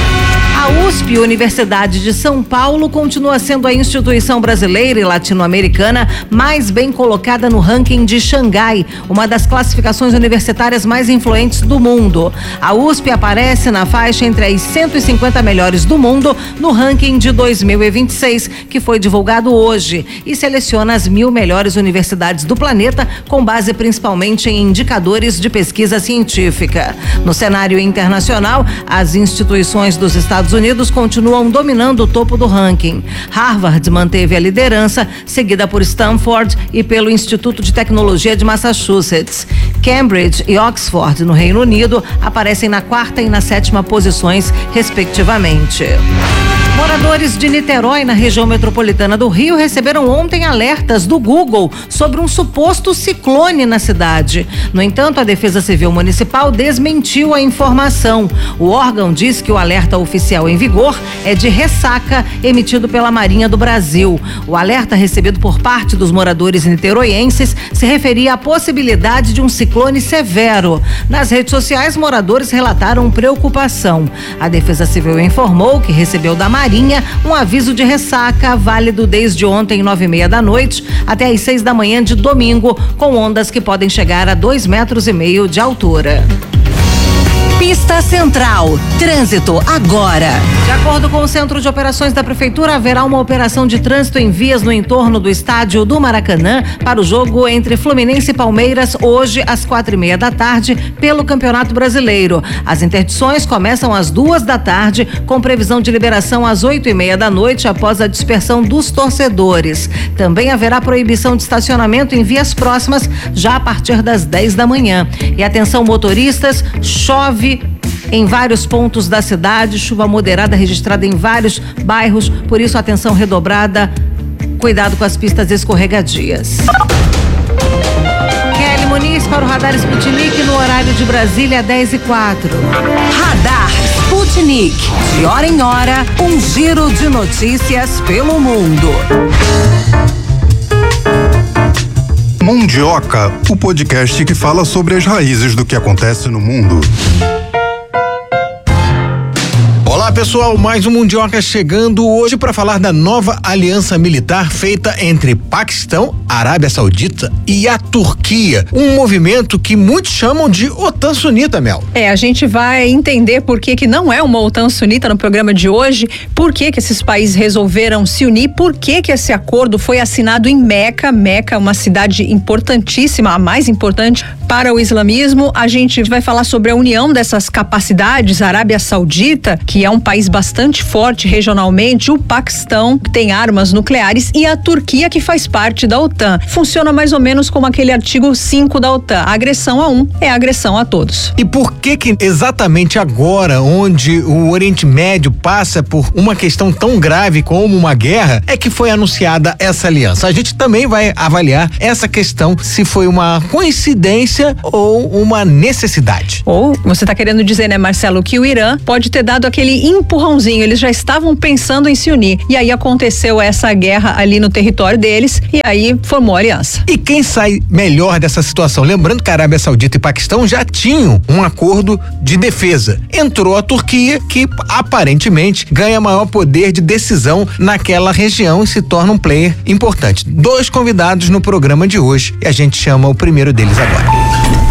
A U S P, Universidade de São Paulo, continua sendo a instituição brasileira e latino-americana mais bem colocada no ranking de Xangai, uma das classificações universitárias mais influentes do mundo. A U S P aparece na faixa entre as cento e cinquenta melhores do mundo no ranking de dois mil e vinte e seis, que foi divulgado hoje, e seleciona as mil melhores universidades do planeta, com base principalmente em indicadores de pesquisa científica. No cenário internacional, as instituições dos Estados Unidos continuam dominando o topo do ranking. Harvard manteve a liderança, seguida por Stanford e pelo Instituto de Tecnologia de Massachusetts. Cambridge e Oxford, no Reino Unido, aparecem na quarta e na sétima posições, respectivamente. Moradores de Niterói, na região metropolitana do Rio, receberam ontem alertas do Google sobre um suposto ciclone na cidade. No entanto, a Defesa Civil Municipal desmentiu a informação. O órgão diz que o alerta oficial em vigor é de ressaca emitido pela Marinha do Brasil. O alerta recebido por parte dos moradores niteroienses se referia à possibilidade de um ciclone severo. Nas redes sociais, moradores relataram preocupação. A Defesa Civil informou que recebeu da Marinha um aviso de ressaca válido desde ontem, nove e meia da noite, até às seis da manhã de domingo, com ondas que podem chegar a dois metros e meio de altura. Pista Central. Trânsito agora. De acordo com o Centro de Operações da Prefeitura, haverá uma operação de trânsito em vias no entorno do estádio do Maracanã para o jogo entre Fluminense e Palmeiras hoje às quatro e meia da tarde pelo Campeonato Brasileiro. As interdições começam às duas da tarde, com previsão de liberação às oito e meia da noite após a dispersão dos torcedores. Também haverá proibição de estacionamento em vias próximas já a partir das dez da manhã. E atenção motoristas, chove em vários pontos da cidade, chuva moderada registrada em vários bairros, por isso atenção redobrada, cuidado com as pistas escorregadias. Kelly Muniz para o Radar Sputnik no horário de Brasília, dez e quatro. Radar Sputnik. De hora em hora, um giro de notícias pelo mundo. Mundioca, o podcast que fala sobre as raízes do que acontece no mundo. Olá Olá pessoal, mais um Mundioca chegando hoje para falar da nova aliança militar feita entre Paquistão, Arábia Saudita e a Turquia. Um movimento que muitos chamam de OTAN sunita, Mel. É, a gente vai entender por que que não é uma OTAN sunita no programa de hoje, por que que esses países resolveram se unir, por que que esse acordo foi assinado em Meca. Meca, uma cidade importantíssima, a mais importante para o islamismo. A gente vai falar sobre a união dessas capacidades. A Arábia Saudita, que é um país bastante forte regionalmente, o Paquistão, que tem armas nucleares, e a Turquia, que faz parte da OTAN. Funciona mais ou menos como aquele artigo cinco da OTAN. A agressão a um é agressão a todos. E por que que exatamente agora, onde o Oriente Médio passa por uma questão tão grave como uma guerra, é que foi anunciada essa aliança? A gente também vai avaliar essa questão, se foi uma coincidência ou uma necessidade. Ou você está querendo dizer, né, Marcelo, que o Irã pode ter dado aquele empurrãozinho, eles já estavam pensando em se unir, e aí aconteceu essa guerra ali no território deles, e aí formou a aliança. E quem sai melhor dessa situação? Lembrando que a Arábia Saudita e Paquistão já tinham um acordo de defesa. Entrou a Turquia, que aparentemente ganha maior poder de decisão naquela região e se torna um player importante. Dois convidados no programa de hoje, e a gente chama o primeiro deles agora.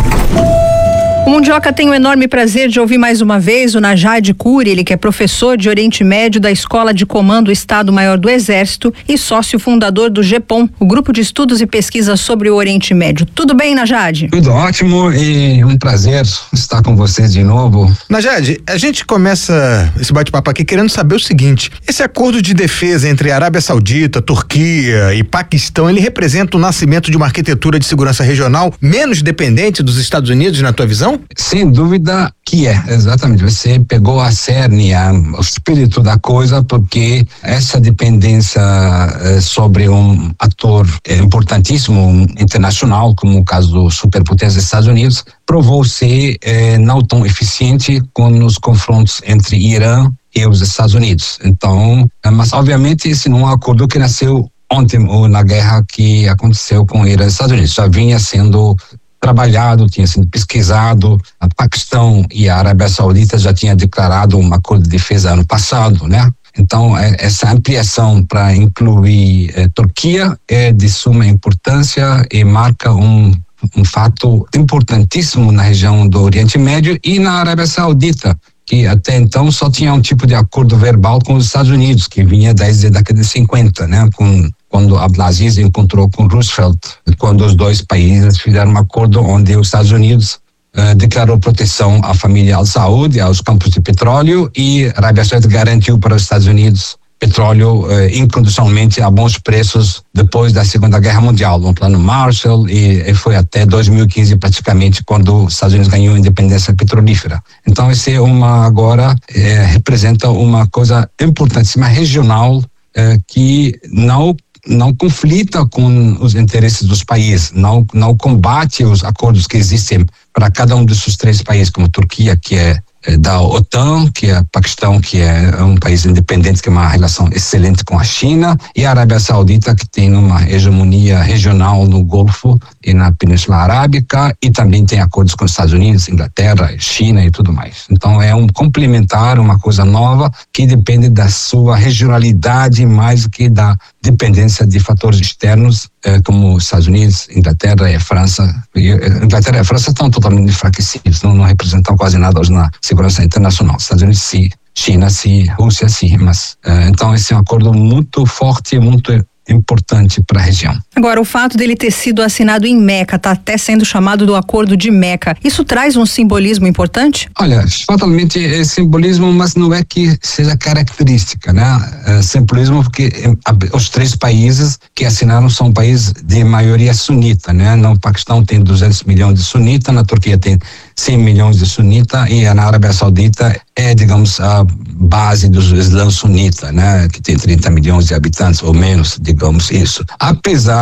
O Mundioca tem o enorme prazer de ouvir mais uma vez o Najad Kuri, ele que é professor de Oriente Médio da Escola de Comando Estado-Maior do Exército e sócio fundador do GEPOM, o grupo de estudos e pesquisas sobre o Oriente Médio. Tudo bem, Najad? Tudo ótimo e um prazer estar com vocês de novo. Najad, a gente começa esse bate-papo aqui querendo saber o seguinte: esse acordo de defesa entre Arábia Saudita, Turquia e Paquistão, ele representa o nascimento de uma arquitetura de segurança regional menos dependente dos Estados Unidos, na tua visão? Sem dúvida que é, exatamente. Você pegou a cerne, a, o espírito da coisa, porque essa dependência eh, sobre um ator eh, importantíssimo, um, internacional, como o caso do superpotência dos Estados Unidos, provou ser eh, não tão eficiente com os confrontos entre Irã e os Estados Unidos. Então, mas obviamente esse não é um acordo que nasceu ontem ou na guerra que aconteceu com Irã e Estados Unidos. Já vinha sendo trabalhado, tinha sido pesquisado. A Paquistão e a Arábia Saudita já tinham declarado um acordo de defesa ano passado, né? Então, essa ampliação para incluir eh, Turquia é de suma importância e marca um, um fato importantíssimo na região do Oriente Médio e na Arábia Saudita, que até então só tinha um tipo de acordo verbal com os Estados Unidos, que vinha desde a década de cinquenta, né? Com quando Abdelaziz encontrou com Roosevelt, quando os dois países fizeram um acordo onde os Estados Unidos uh, declarou proteção à família Al Saud, aos campos de petróleo, e a Arábia Saudita garantiu para os Estados Unidos petróleo uh, incondicionalmente a bons preços depois da Segunda Guerra Mundial, no plano Marshall, e, e foi até dois mil e quinze praticamente quando os Estados Unidos ganhou a independência petrolífera. Então esse é uma agora eh, representa uma coisa importantíssima regional eh, que não não conflita com os interesses dos países, não não combate os acordos que existem para cada um desses três países, como Turquia, que é da OTAN, que é Paquistão, que é um país independente, que tem uma relação excelente com a China, e a Arábia Saudita, que tem uma hegemonia regional no Golfo e na Península Arábica, e também tem acordos com os Estados Unidos, Inglaterra, China e tudo mais. Então é um complementar, uma coisa nova, que depende da sua regionalidade mais que da dependência de fatores externos, eh, como os Estados Unidos, Inglaterra e a França. E, eh, Inglaterra e a França estão totalmente enfraquecidos, não, não representam quase nada hoje na segurança internacional. Estados Unidos sim, China sim, Rússia sim, mas eh, então esse é um acordo muito forte, muito importante para a região. Agora, o fato dele ter sido assinado em Meca, está até sendo chamado do Acordo de Meca, isso traz um simbolismo importante? Olha, fatalmente é simbolismo, mas não é que seja característica, né? É simbolismo porque os três países que assinaram são países de maioria sunita, né? No Paquistão tem duzentos milhões de sunita, na Turquia tem cem milhões de sunita e na Arábia Saudita é, digamos, a base do Islã sunita, né? Que tem trinta milhões de habitantes ou menos, digamos isso. Apesar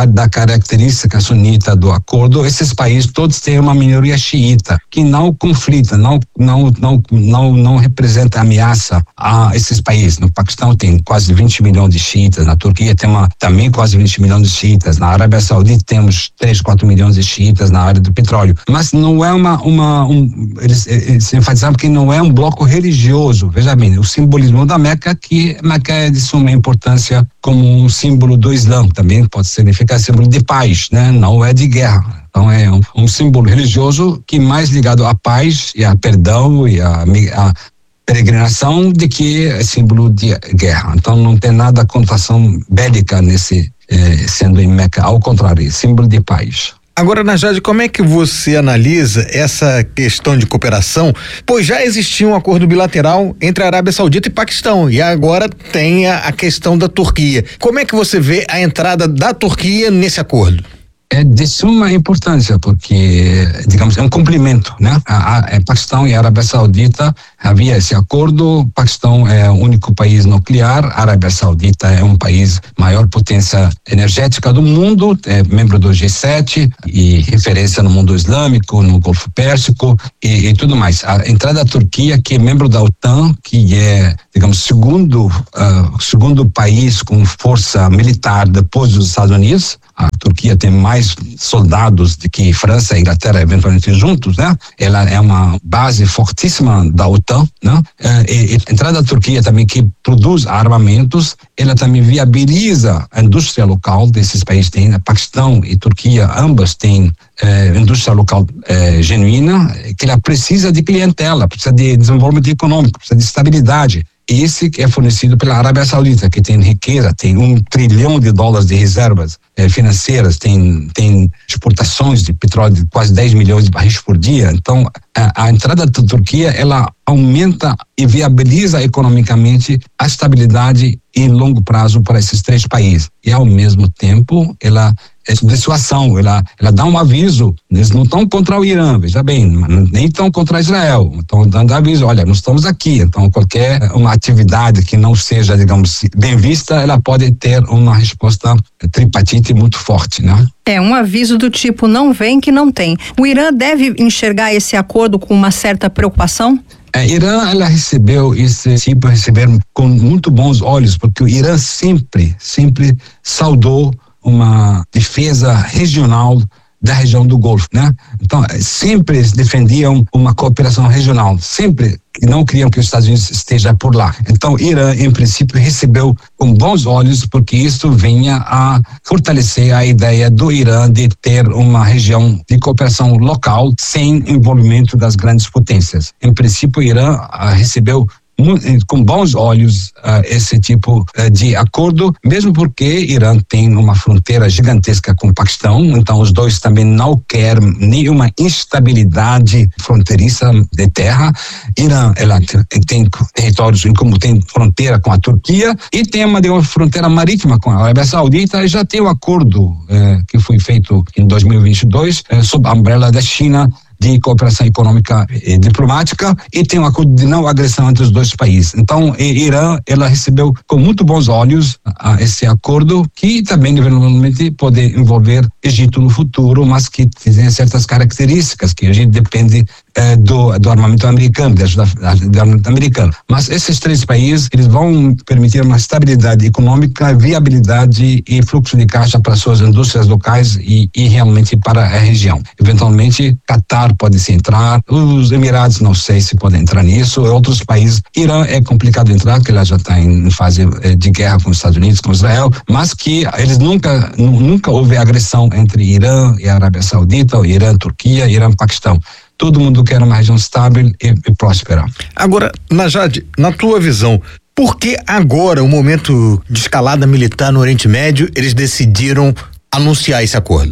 da característica sunita do acordo, esses países todos têm uma minoria xiita que não conflita, não não não não não representa ameaça a esses países. No Paquistão tem quase vinte milhões de xiitas, na Turquia tem uma, também quase vinte milhões de xiitas, na Arábia Saudita temos três, quatro milhões de xiitas na área do petróleo. Mas não é uma uma um, eles, eles enfatizaram que não é um bloco religioso. Veja bem, o simbolismo da Meca, que Meca é de suma importância como um símbolo do Islã, também pode significar símbolo de paz, né? Não é de guerra. Então é um, um símbolo religioso que mais ligado à paz e a perdão e a, a peregrinação de que é símbolo de guerra. Então não tem nada conotação bélica nesse eh, sendo em Meca, ao contrário, é símbolo de paz. Agora, Najad, como é que você analisa essa questão de cooperação? Pois já existia um acordo bilateral entre a Arábia Saudita e Paquistão e agora tem a, a questão da Turquia. Como é que você vê a entrada da Turquia nesse acordo? É de suma importância porque, digamos, é um complemento, né? A, a, a Paquistão e a Arábia Saudita havia esse acordo. O Paquistão é o único país nuclear, a Arábia Saudita é um país maior potência energética do mundo, é membro do G sete e referência no mundo islâmico, no Golfo Pérsico e, e tudo mais. A entrada da Turquia, que é membro da OTAN, que é, digamos, segundo uh, segundo país com força militar depois dos Estados Unidos. A Turquia tem mais soldados do que França e Inglaterra eventualmente juntos, né? Ela é uma base fortíssima da OTAN, né? E, e a entrada da Turquia também, que produz armamentos, ela também viabiliza a indústria local desses países. Tem Paquistão e Turquia, ambas têm eh, indústria local eh, genuína, que ela precisa de clientela, precisa de desenvolvimento econômico, precisa de estabilidade. Esse que é fornecido pela Arábia Saudita, que tem riqueza, tem um trilhão de dólares de reservas eh, financeiras, tem, tem exportações de petróleo de quase dez milhões de barris por dia. Então, a, a entrada da Turquia, ela aumenta e viabiliza economicamente a estabilidade em longo prazo para esses três países. E, ao mesmo tempo, ela é dissuasão, ela, ela dá um aviso. Eles não estão contra o Irã, veja bem, nem estão contra Israel. Estão dando aviso, olha, nós estamos aqui. Então, qualquer uma atividade que não seja, digamos, bem vista, ela pode ter uma resposta tripartite muito forte, né? É um aviso do tipo, não vem que não tem. O Irã deve enxergar esse acordo com uma certa preocupação? A Irã, ela recebeu esse tipo, receberam com muito bons olhos, porque o Irã sempre, sempre saudou uma defesa regional da região do Golfo, né? Então, sempre eles defendiam uma cooperação regional, sempre não queriam que os Estados Unidos esteja por lá. Então, o Irã, em princípio, recebeu com bons olhos, porque isso vinha a fortalecer a ideia do Irã de ter uma região de cooperação local sem envolvimento das grandes potências. Em princípio, o Irã ah, recebeu com bons olhos uh, esse tipo uh, de acordo, mesmo porque Irã tem uma fronteira gigantesca com o Paquistão, então os dois também não querem nenhuma instabilidade fronteiriça de terra. Irã, ela tem territórios em como tem fronteira com a Turquia e tem uma, uma fronteira marítima com a Arábia Saudita, e já tem um acordo uh, que foi feito em dois mil e vinte e dois uh, sob a umbrella da China, de cooperação econômica e diplomática, e tem um acordo de não agressão entre os dois países. Então, Irã, ela recebeu com muito bons olhos a, a esse acordo, que também eventualmente pode envolver Egito no futuro, mas que tem certas características, que a gente depende eh, do, do armamento americano, da ajuda do armamento americano. Mas esses três países, eles vão permitir uma estabilidade econômica, viabilidade e fluxo de caixa para suas indústrias locais e, e realmente para a região. Eventualmente, Catar pode se entrar, os Emirados não sei se podem entrar nisso, outros países. Irã é complicado entrar, porque ela já está em fase de guerra com os Estados Unidos, com Israel, mas que eles nunca, nunca houve agressão entre Irã e a Arábia Saudita, ou Irã, Turquia, Irã, Paquistão. Todo mundo quer uma região estável e, e próspera. Agora, Najad, na tua visão, por que agora, o momento de escalada militar no Oriente Médio, eles decidiram anunciar esse acordo?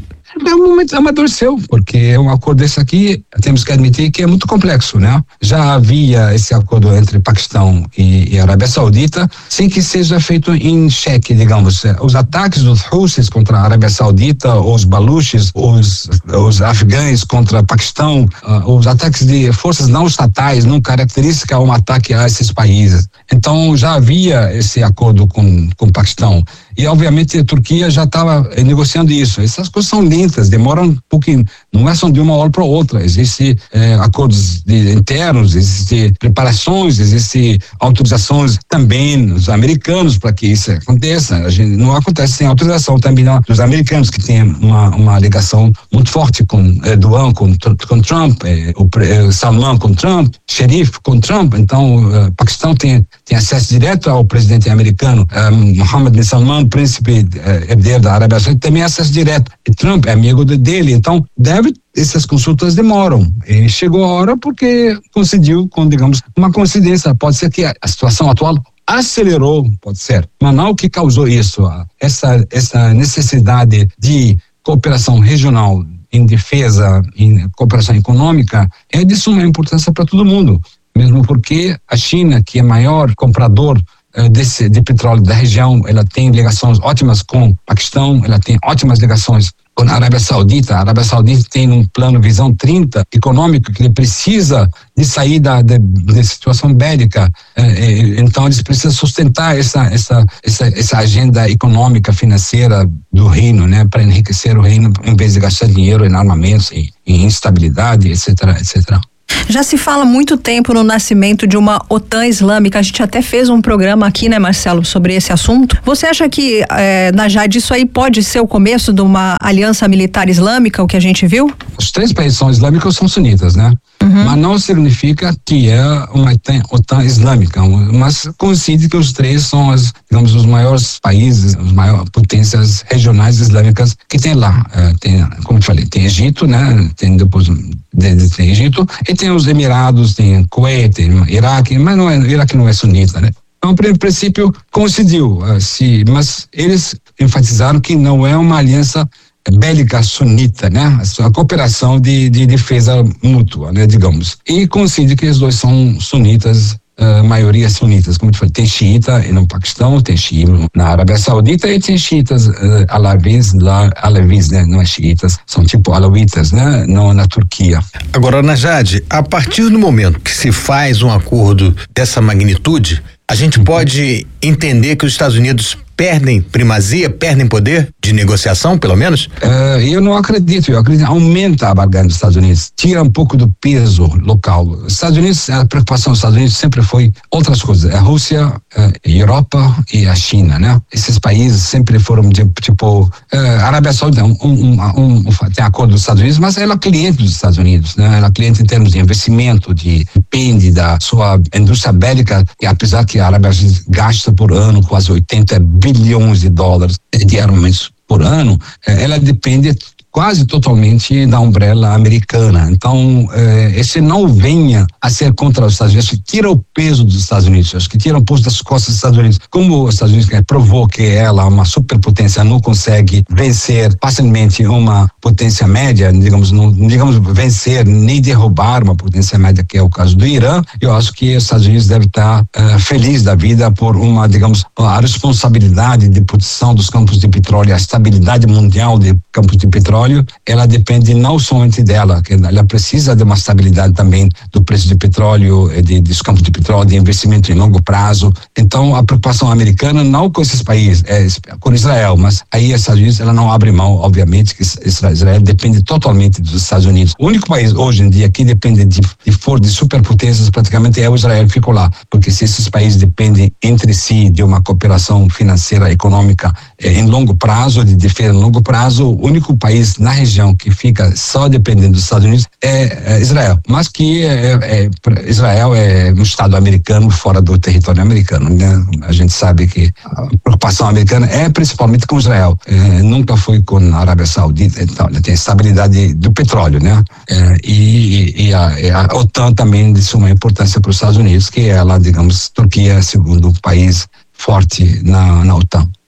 é um momento amadureceu, porque um acordo desse aqui, temos que admitir que é muito complexo, né? Já havia esse acordo entre Paquistão e, e Arábia Saudita, sem que seja feito em xeque, digamos. Os ataques dos Houthis contra a Arábia Saudita, os baluches, os, os afegães contra Paquistão, uh, os ataques de forças não estatais não caracterizam um ataque a esses países. Então já havia esse acordo com com o Paquistão. E, obviamente, a Turquia já estava negociando isso. Essas coisas são lentas, demoram um pouquinho. Não é só de uma hora para outra. Existem é, acordos de, internos, existem preparações, existem autorizações também dos americanos para que isso aconteça. A gente, não acontece sem autorização também não, dos americanos, que têm uma, uma ligação muito forte com Erdogan, com, com Trump, é, o é, Salman com Trump, Sharif com Trump. Então, o Paquistão tem, tem acesso direto ao presidente americano, um, Mohammed bin Salman, príncipe eh, herdeiro da Arábia Saudita, também acesso direto. E Trump é amigo de, dele, então deve, essas consultas demoram. E chegou a hora porque coincidiu com, digamos, uma coincidência. Pode ser que a, a situação atual acelerou, pode ser, mas não o que causou isso, essa, essa necessidade de cooperação regional em defesa, em cooperação econômica, é de suma importância para todo mundo, mesmo porque a China, que é maior comprador Desse, de petróleo da região, ela tem ligações ótimas com o Paquistão, ela tem ótimas ligações com a Arábia Saudita. A Arábia Saudita tem um plano Visão trinta econômico que ele precisa de sair da, de, de situação bélica, é, então eles precisam sustentar essa, essa, essa, essa agenda econômica, financeira do reino, né, para enriquecer o reino, em vez de gastar dinheiro em armamentos, em, em instabilidade, etc, etcétera. Já se fala muito tempo no nascimento de uma OTAN islâmica. A gente até fez um programa aqui, né, Marcelo, sobre esse assunto. Você acha que, eh, Najad, isso aí pode ser o começo de uma aliança militar islâmica, o que a gente viu? Os três países são islâmicos, são sunitas, né? Uhum. Mas não significa que é uma OTAN islâmica, mas coincide que os três são, as, digamos, os maiores países, as maiores potências regionais islâmicas que tem lá. É, tem, como eu falei, tem Egito, né? Tem depois tem Egito, e tem os Emirados, tem Kuwait, tem Iraque, mas não é, Iraque não é sunita, né? Então, em princípio, coincidiu, assim, mas eles enfatizaram que não é uma aliança bélica sunita, né? A cooperação de, de defesa mútua, né? Digamos. E coincide que os dois são sunitas, a maioria sunitas, como eu falei, tem xiita no Paquistão, tem xiita na Arábia Saudita e tem xiitas uh, alavis, lá, alavis, né? Não é xiitas, são tipo alawitas, né? Não na Turquia. Agora, Najad, a partir do momento que se faz um acordo dessa magnitude, a gente pode entender que os Estados Unidos perdem primazia, perdem poder de negociação, pelo menos? Uh, eu não acredito, eu acredito que aumenta a barganha dos Estados Unidos, tira um pouco do peso local. Os Estados Unidos, a preocupação dos Estados Unidos sempre foi outras coisas, a Rússia, a Europa e a China, né? Esses países sempre foram de, tipo, uh, a Arábia Saudita um, um, um, um, tem acordo dos Estados Unidos, mas ela é cliente dos Estados Unidos, né? Ela é cliente em termos de investimento, de, depende da sua indústria bélica, e apesar que a Arábia gasta por ano quase oitenta bilhões de dólares de armamentos por ano, ela depende quase totalmente da umbrella americana. Então, eh, esse não venha a ser contra os Estados Unidos, tira o peso dos Estados Unidos, acho que tira o peso das costas dos Estados Unidos. Como os Estados Unidos provou que ela, uma superpotência, não consegue vencer facilmente uma potência média, digamos, não digamos vencer nem derrubar uma potência média, que é o caso do Irã, eu acho que os Estados Unidos devem estar uh, felizes da vida por uma, digamos, a responsabilidade de produção dos campos de petróleo, a estabilidade mundial de campos de petróleo, ela depende não somente dela, que ela precisa de uma estabilidade também do preço de petróleo, de, dos campos de petróleo, de investimento em longo prazo. Então, a preocupação americana não com esses países, é com Israel, mas aí os Estados Unidos, ela não abre mão, obviamente, que Israel depende totalmente dos Estados Unidos. O único país hoje em dia que depende de, de for de superpotências praticamente é o Israel, ficou lá, porque se esses países dependem entre si de uma cooperação financeira, econômica eh, em longo prazo, de defesa em longo prazo, o único país na região que fica só dependendo dos Estados Unidos é, é Israel, mas que é, é, Israel é um estado americano fora do território americano, né? A gente sabe que a preocupação americana é principalmente com Israel, é, nunca foi com a Arábia Saudita, então tem a estabilidade do petróleo, né? É, e, e a, a OTAN também de suma importância para os Estados Unidos, que ela, digamos, Turquia é o segundo país forte na, na OTAN.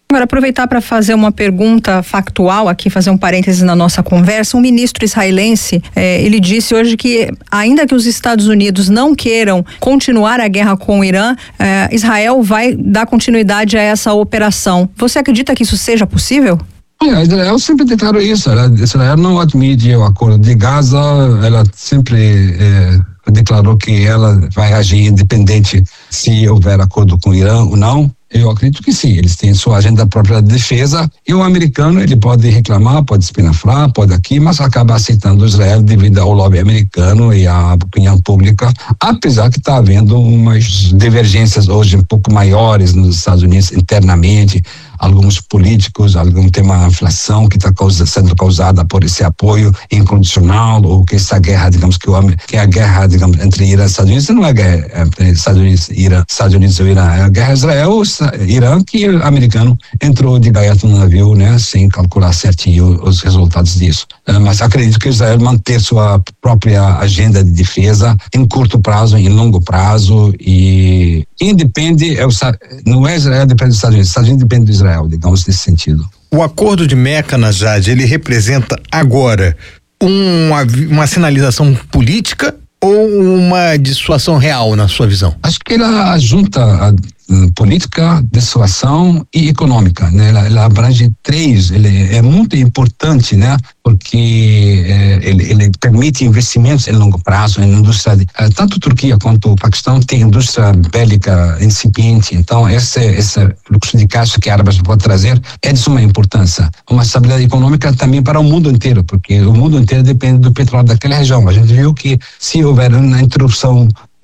Agora, aproveitar para fazer uma pergunta factual aqui, fazer um parênteses na nossa conversa. Um ministro israelense, eh, ele disse hoje que, ainda que os Estados Unidos não queiram continuar a guerra com o Irã, eh, Israel vai dar continuidade a essa operação. Você acredita que isso seja possível? É, Israel sempre declarou isso. Ela, Israel não admite o acordo de Gaza. Ela sempre é, declarou que ela vai agir independente se houver acordo com o Irã ou não. Eu acredito que sim, eles têm sua agenda própria de defesa, e o americano ele pode reclamar, pode espinafrar, pode aqui, mas acaba aceitando Israel devido ao lobby americano e à opinião pública, apesar que está havendo umas divergências hoje um pouco maiores nos Estados Unidos internamente, alguns políticos, algum tema inflação que está causa, sendo causada por esse apoio incondicional, ou que essa guerra, digamos que, o, que a guerra, digamos, entre Irã e Estados Unidos não é guerra entre Estados Unidos e Irã, Estados Unidos e Irã, é a guerra Israel Irã, que o americano entrou de gaiato no navio, né, sem calcular certinho os resultados disso. Mas acredito que Israel manter sua própria agenda de defesa em curto prazo, em longo prazo, e independe, é o, não é Israel depende dos Estados Unidos, os Estados Unidos depende do Israel, digamos, nesse sentido. O acordo de Meca, Najad, ele representa agora uma, uma sinalização política ou uma dissuasão real, na sua visão? Acho que ela junta a política, dissuasão e econômica, né? Ela, ela abrange três, ele é muito importante, né? Porque é, ele, ele permite investimentos em longo prazo em indústria, de, tanto Turquia quanto o Paquistão tem indústria bélica incipiente, então esse, esse fluxo de caixa que a Arábia pode trazer é de suma importância. Uma estabilidade econômica também para o mundo inteiro, porque o mundo inteiro depende do petróleo daquela região. A gente viu que se houver uma interrupção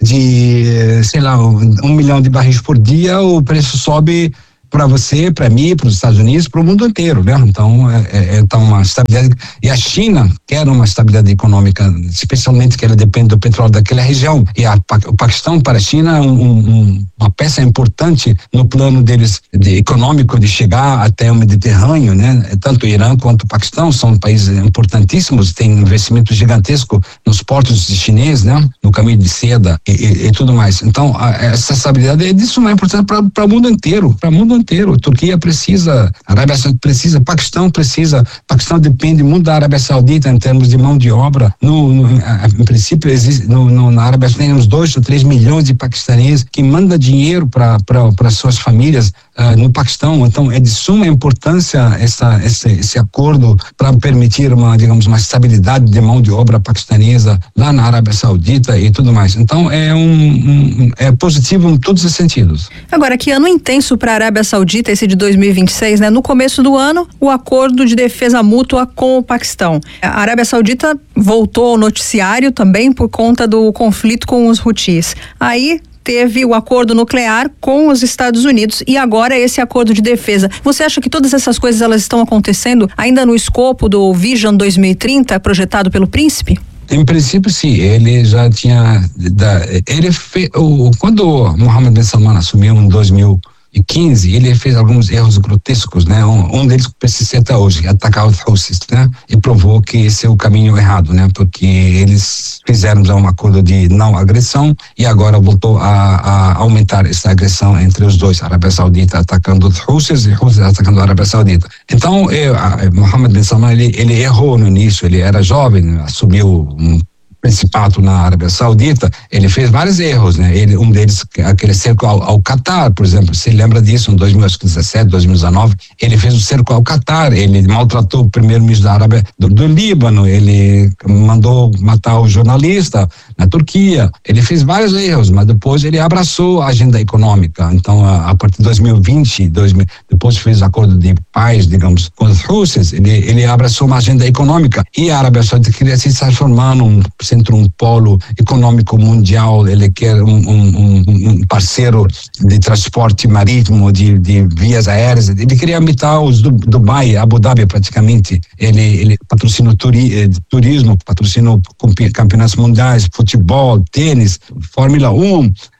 de, sei lá, um, um milhão de barris por dia, o preço sobe para você, para mim, para os Estados Unidos, para o mundo inteiro, né? Então, é, é, é uma estabilidade, e a China quer uma estabilidade econômica, especialmente que ela depende do petróleo daquela região, e a, o Paquistão para a China é um, um, uma peça importante no plano deles de, econômico de chegar até o Mediterrâneo, né? Tanto o Irã quanto o Paquistão são países importantíssimos, tem investimento gigantesco nos portos chineses, né? No caminho de seda e, e, e tudo mais. Então, a, essa estabilidade é de suma importância para o mundo inteiro, para o mundo inteiro. Turquia precisa, a Arábia Saudita precisa, Paquistão precisa, Paquistão depende muito da Arábia Saudita em termos de mão de obra. No, no, em princípio, existe, no, no, na Arábia Saudita temos dois ou três milhões de paquistaneses que mandam dinheiro para para suas famílias uh, no Paquistão. Então, é de suma importância essa, esse, esse acordo para permitir uma, digamos, uma estabilidade de mão de obra paquistanesa lá na Arábia Saudita e tudo mais. Então, é um, um é positivo em todos os sentidos. Agora, que ano intenso para a Arábia Saudita, esse de dois mil e vinte e seis, né? No começo do ano, o acordo de defesa mútua com o Paquistão. A Arábia Saudita voltou ao noticiário também por conta do conflito com os Houthis. Aí teve o acordo nuclear com os Estados Unidos e agora esse acordo de defesa. Você acha que todas essas coisas elas estão acontecendo ainda no escopo do Vision dois mil e trinta projetado pelo príncipe? Em princípio, sim. Ele já tinha da, ele fez, o, quando Mohammed bin Salman assumiu em dois mil e quinze, ele fez alguns erros grotescos, né? Um, um deles persiste até hoje, atacar os Houthis, né? E provou que esse é o caminho errado, né? Porque eles fizeram já um acordo de não agressão e agora voltou a, a aumentar essa agressão entre os dois, a Arábia Saudita atacando os Houthis e os Houthis atacando a Arábia Saudita. Então, eu, a, Mohammed bin Salman, ele, ele errou no início, ele era jovem, assumiu um Principado na Arábia Saudita, ele fez vários erros, né? Ele, um deles, aquele cerco ao, ao Catar, por exemplo, você lembra disso, em dois mil e dezessete, dois mil e dezenove, ele fez o cerco ao Catar, ele maltratou o primeiro-ministro da Arábia, do, do Líbano, ele mandou matar o jornalista na Turquia, ele fez vários erros, mas depois ele abraçou a agenda econômica. Então, a, a partir de dois mil e vinte, dois mil, depois fez acordo de paz, digamos, com os Houthis, ele, ele abraçou uma agenda econômica e a Arábia Saudita queria se transformar num centro, um polo econômico mundial, ele quer um, um, um parceiro de transporte marítimo, de, de vias aéreas, ele queria imitar os do, Dubai, Abu Dhabi praticamente, ele, ele patrocina turi, turismo, patrocina campeonatos mundiais, futebol, tênis, Fórmula um,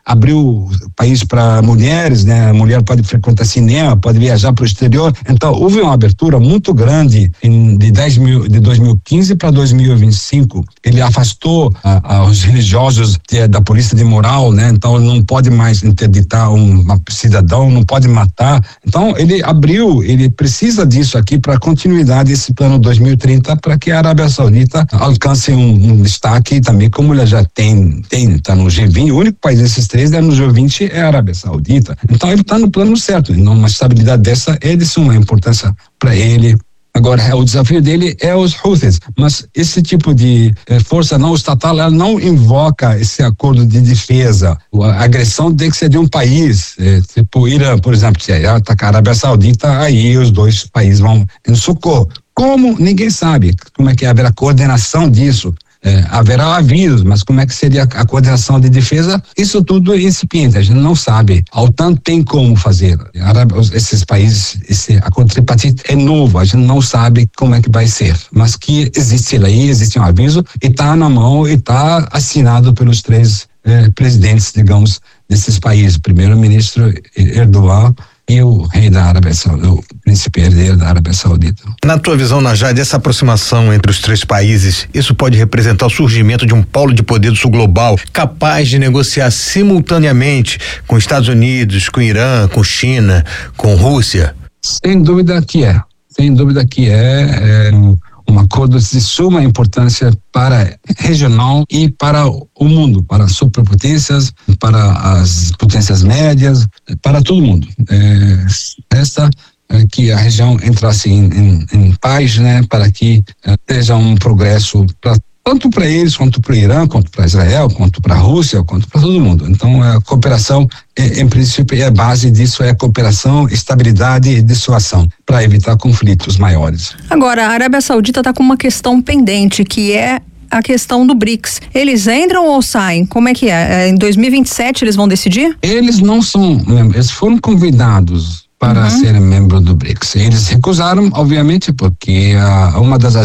abriu o país para mulheres, né? A mulher pode frequentar cinema, pode viajar para o exterior. Então, houve uma abertura muito grande em, de, dez mil, de dois mil e quinze para dois mil e vinte e cinco. Ele afastou a, a, os religiosos de, da polícia de moral, né? Então, não pode mais interditar um, um cidadão, não pode matar. Então, ele abriu, ele precisa disso aqui para a continuidade desse plano dois mil e trinta, para que a Arábia Saudita alcance um, um destaque também, como ela já tem, tem, tá no G vinte, o único país desses três é no G vinte é a Arábia Saudita. Então, ele está no plano certo. Uma estabilidade dessa é de suma importância para ele. Agora, o desafio dele é os Houthis, mas esse tipo de eh, força não estatal, ela não invoca esse acordo de defesa. A agressão tem que ser de um país, eh, tipo o Irã, por exemplo, se atacar a Arábia Saudita, aí os dois países vão em socorro. Como? Ninguém sabe como é que haverá coordenação disso. É, haverá avisos, mas como é que seria a, a coordenação de defesa? Isso tudo é incipiente, a gente não sabe. A OTAN tem como fazer. Esses países, esse acordo tripartite é novo, a gente não sabe como é que vai ser. Mas que existe lei, existe um aviso, e está na mão, e está assinado pelos três eh, presidentes, digamos, desses países. Primeiro-ministro Erdogan e o rei da Arábia Saudita, o príncipe herdeiro da Arábia Saudita. Na tua visão, Najad, essa aproximação entre os três países, isso pode representar o surgimento de um polo de poder do sul global capaz de negociar simultaneamente com Estados Unidos, com Irã, com China, com Rússia? Sem dúvida que é. Sem dúvida que é. é um acordo de suma importância para regional e para o mundo, para as superpotências, para as potências médias, para todo mundo. É, essa é que a região entrasse em, em, em paz, né, para que é, seja um progresso para tanto para eles, quanto para o Irã, quanto para Israel, quanto para a Rússia, quanto para todo mundo. Então, a cooperação, em princípio, a base disso é a cooperação, estabilidade e dissuasão, para evitar conflitos maiores. Agora, a Arábia Saudita está com uma questão pendente, que é a questão do BRICS. Eles entram ou saem? Como é que é? Em dois mil e vinte e sete eles vão decidir? Eles não são, eles foram convidados para uhum. serem membros do BRICS. Eles recusaram, obviamente, porque uh, uma das